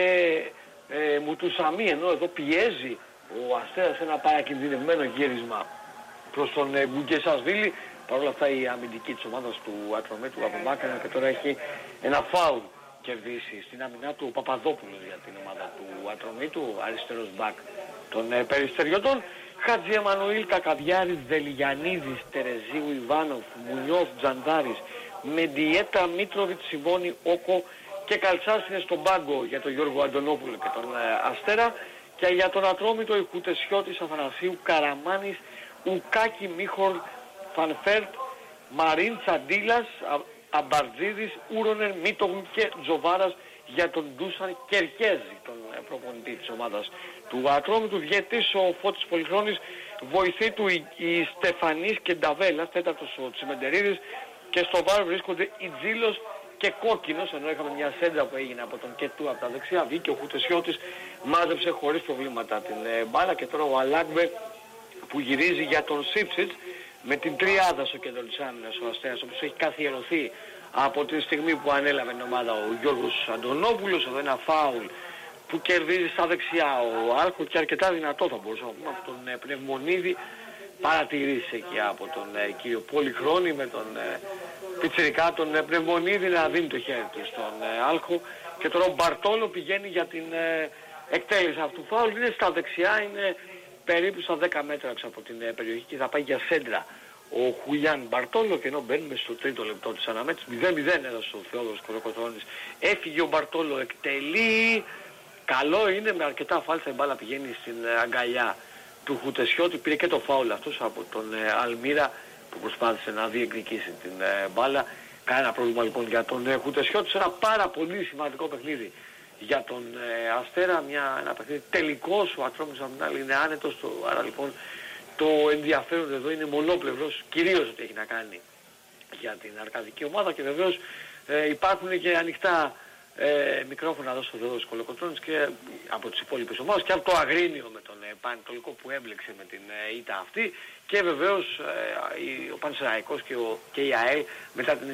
Μουτουσαμί, ενώ εδώ πιέζει ο Αστέρας ένα παρακινδυνευμένο γύρισμα προς τον Γκούγκε Σασβίλη. Παρ' όλα αυτά η αμυντική της ομάδας του Ατρομήτου απομάκρυνε και τώρα έχει ένα φάουλ κερδίσει στην αμυνά του ο Παπαδόπουλος για την ομάδα του Ατρομήτου, αριστερός μπακ των Περιστεριωτών. Χατζη Εμμανουήλ, Κακαδιάρης, Δελιγιαννίδης, Τερεζίου, Ιβάνοφ, Μουνιώθ, Τζαντάρης, Μεντιέτα, Μίτροβιτ, Σιμώνη, Όκο και Καλτσάς είναι στον πάγκο για τον Γιώργο Αντωνόπουλο και τον Αστέρα. Και για τον Ατρόμητο η Κουτεσιώτης, Αθανασίου, Καραμάνης, Ουκάκη, Μίχορ, Φανφέρτ, Μαρίν, Τσαντίλας, Αμπαρτζίδης, Ούρονερ, Μίτογλου και Τζοβάρας για τον Ντούσαν Κερκέζη, τον προπονητή της ομάδας του Ατρόμητου. Διαιτής ο Φώτης Πολυχρόνης, βοηθή του η Στεφανής και Νταβέλας, τέταρτος ο Τσιμεντερίδης και στο βάρ βρίσκονται η Τζίλος και Κόκκινος, ενώ είχαμε μια σέντρα που έγινε από τον Κετού από τα δεξιά. Βγήκε ο Χουτεσιώτης, μάζεψε χωρίς προβλήματα την μπάλα και τώρα ο Αλάκμπε που γυρίζει για τον Σίψιτς με την τριάδα στο κέντρο της άμυνας ο Αστέρας, όπως έχει καθιερωθεί από τη στιγμή που ανέλαβε την ομάδα ο Γιώργος Αντωνόπουλος. Εδώ ένα φάουλ που κερδίζει στα δεξιά ο Άλκο και αρκετά δυνατό θα μπορούσαμε να πούμε από τον Πνευμονίδη. Παρατηρήσει εκεί από τον κύριο Πολυχρόνη με τον πιτσιρικά τον Πνευμονίδη να δίνει το χέρι του στον Άλκο και τώρα ο Μπαρτόλο πηγαίνει για την εκτέλεση αυτού του φάουλ. Είναι στα δεξιά, είναι περίπου στα 10 μέτρα έξω από την περιοχή και θα πάει για σέντρα ο Χουλιάν Μπαρτόλο και ενώ μπαίνουμε στο τρίτο λεπτό της αναμέτρησης 0-0 εδώ στο Θεόδωρος Κολοκοτρώνης. Έφυγε ο Μπαρτόλο, εκτελεί, καλό είναι, με αρκετά φάλτσα η μπάλα πηγαίνει στην αγκαλιά του Χουτεσιώτη, πήρε και το φάουλ αυτός από τον Αλμύρα που προσπάθησε να διεκδικήσει την μπάλα. Κανένα πρόβλημα λοιπόν για τον Χουτεσιώτη σε ένα πάρα πολύ σημαντικό παιχνίδι για τον Αστέρα, ένα παιχνίδι τελικός, ο Ατρόμητος απ' την άλλη είναι άνετος, άρα λοιπόν το ενδιαφέρον εδώ είναι μονόπλευρος, κυρίως ότι έχει να κάνει για την αρκαδική ομάδα και βεβαίως υπάρχουν και ανοιχτά μικρόφωνα εδώ στο Θεόδωρος Κολοκοτρώνης και από τις υπόλοιπες ομάδες και από το Αγρίνιο με τον Πανετολικό που έμπλεξε με την ήττα αυτή και βεβαίως ο Πανσεραϊκός και η ΑΕΛ μετά την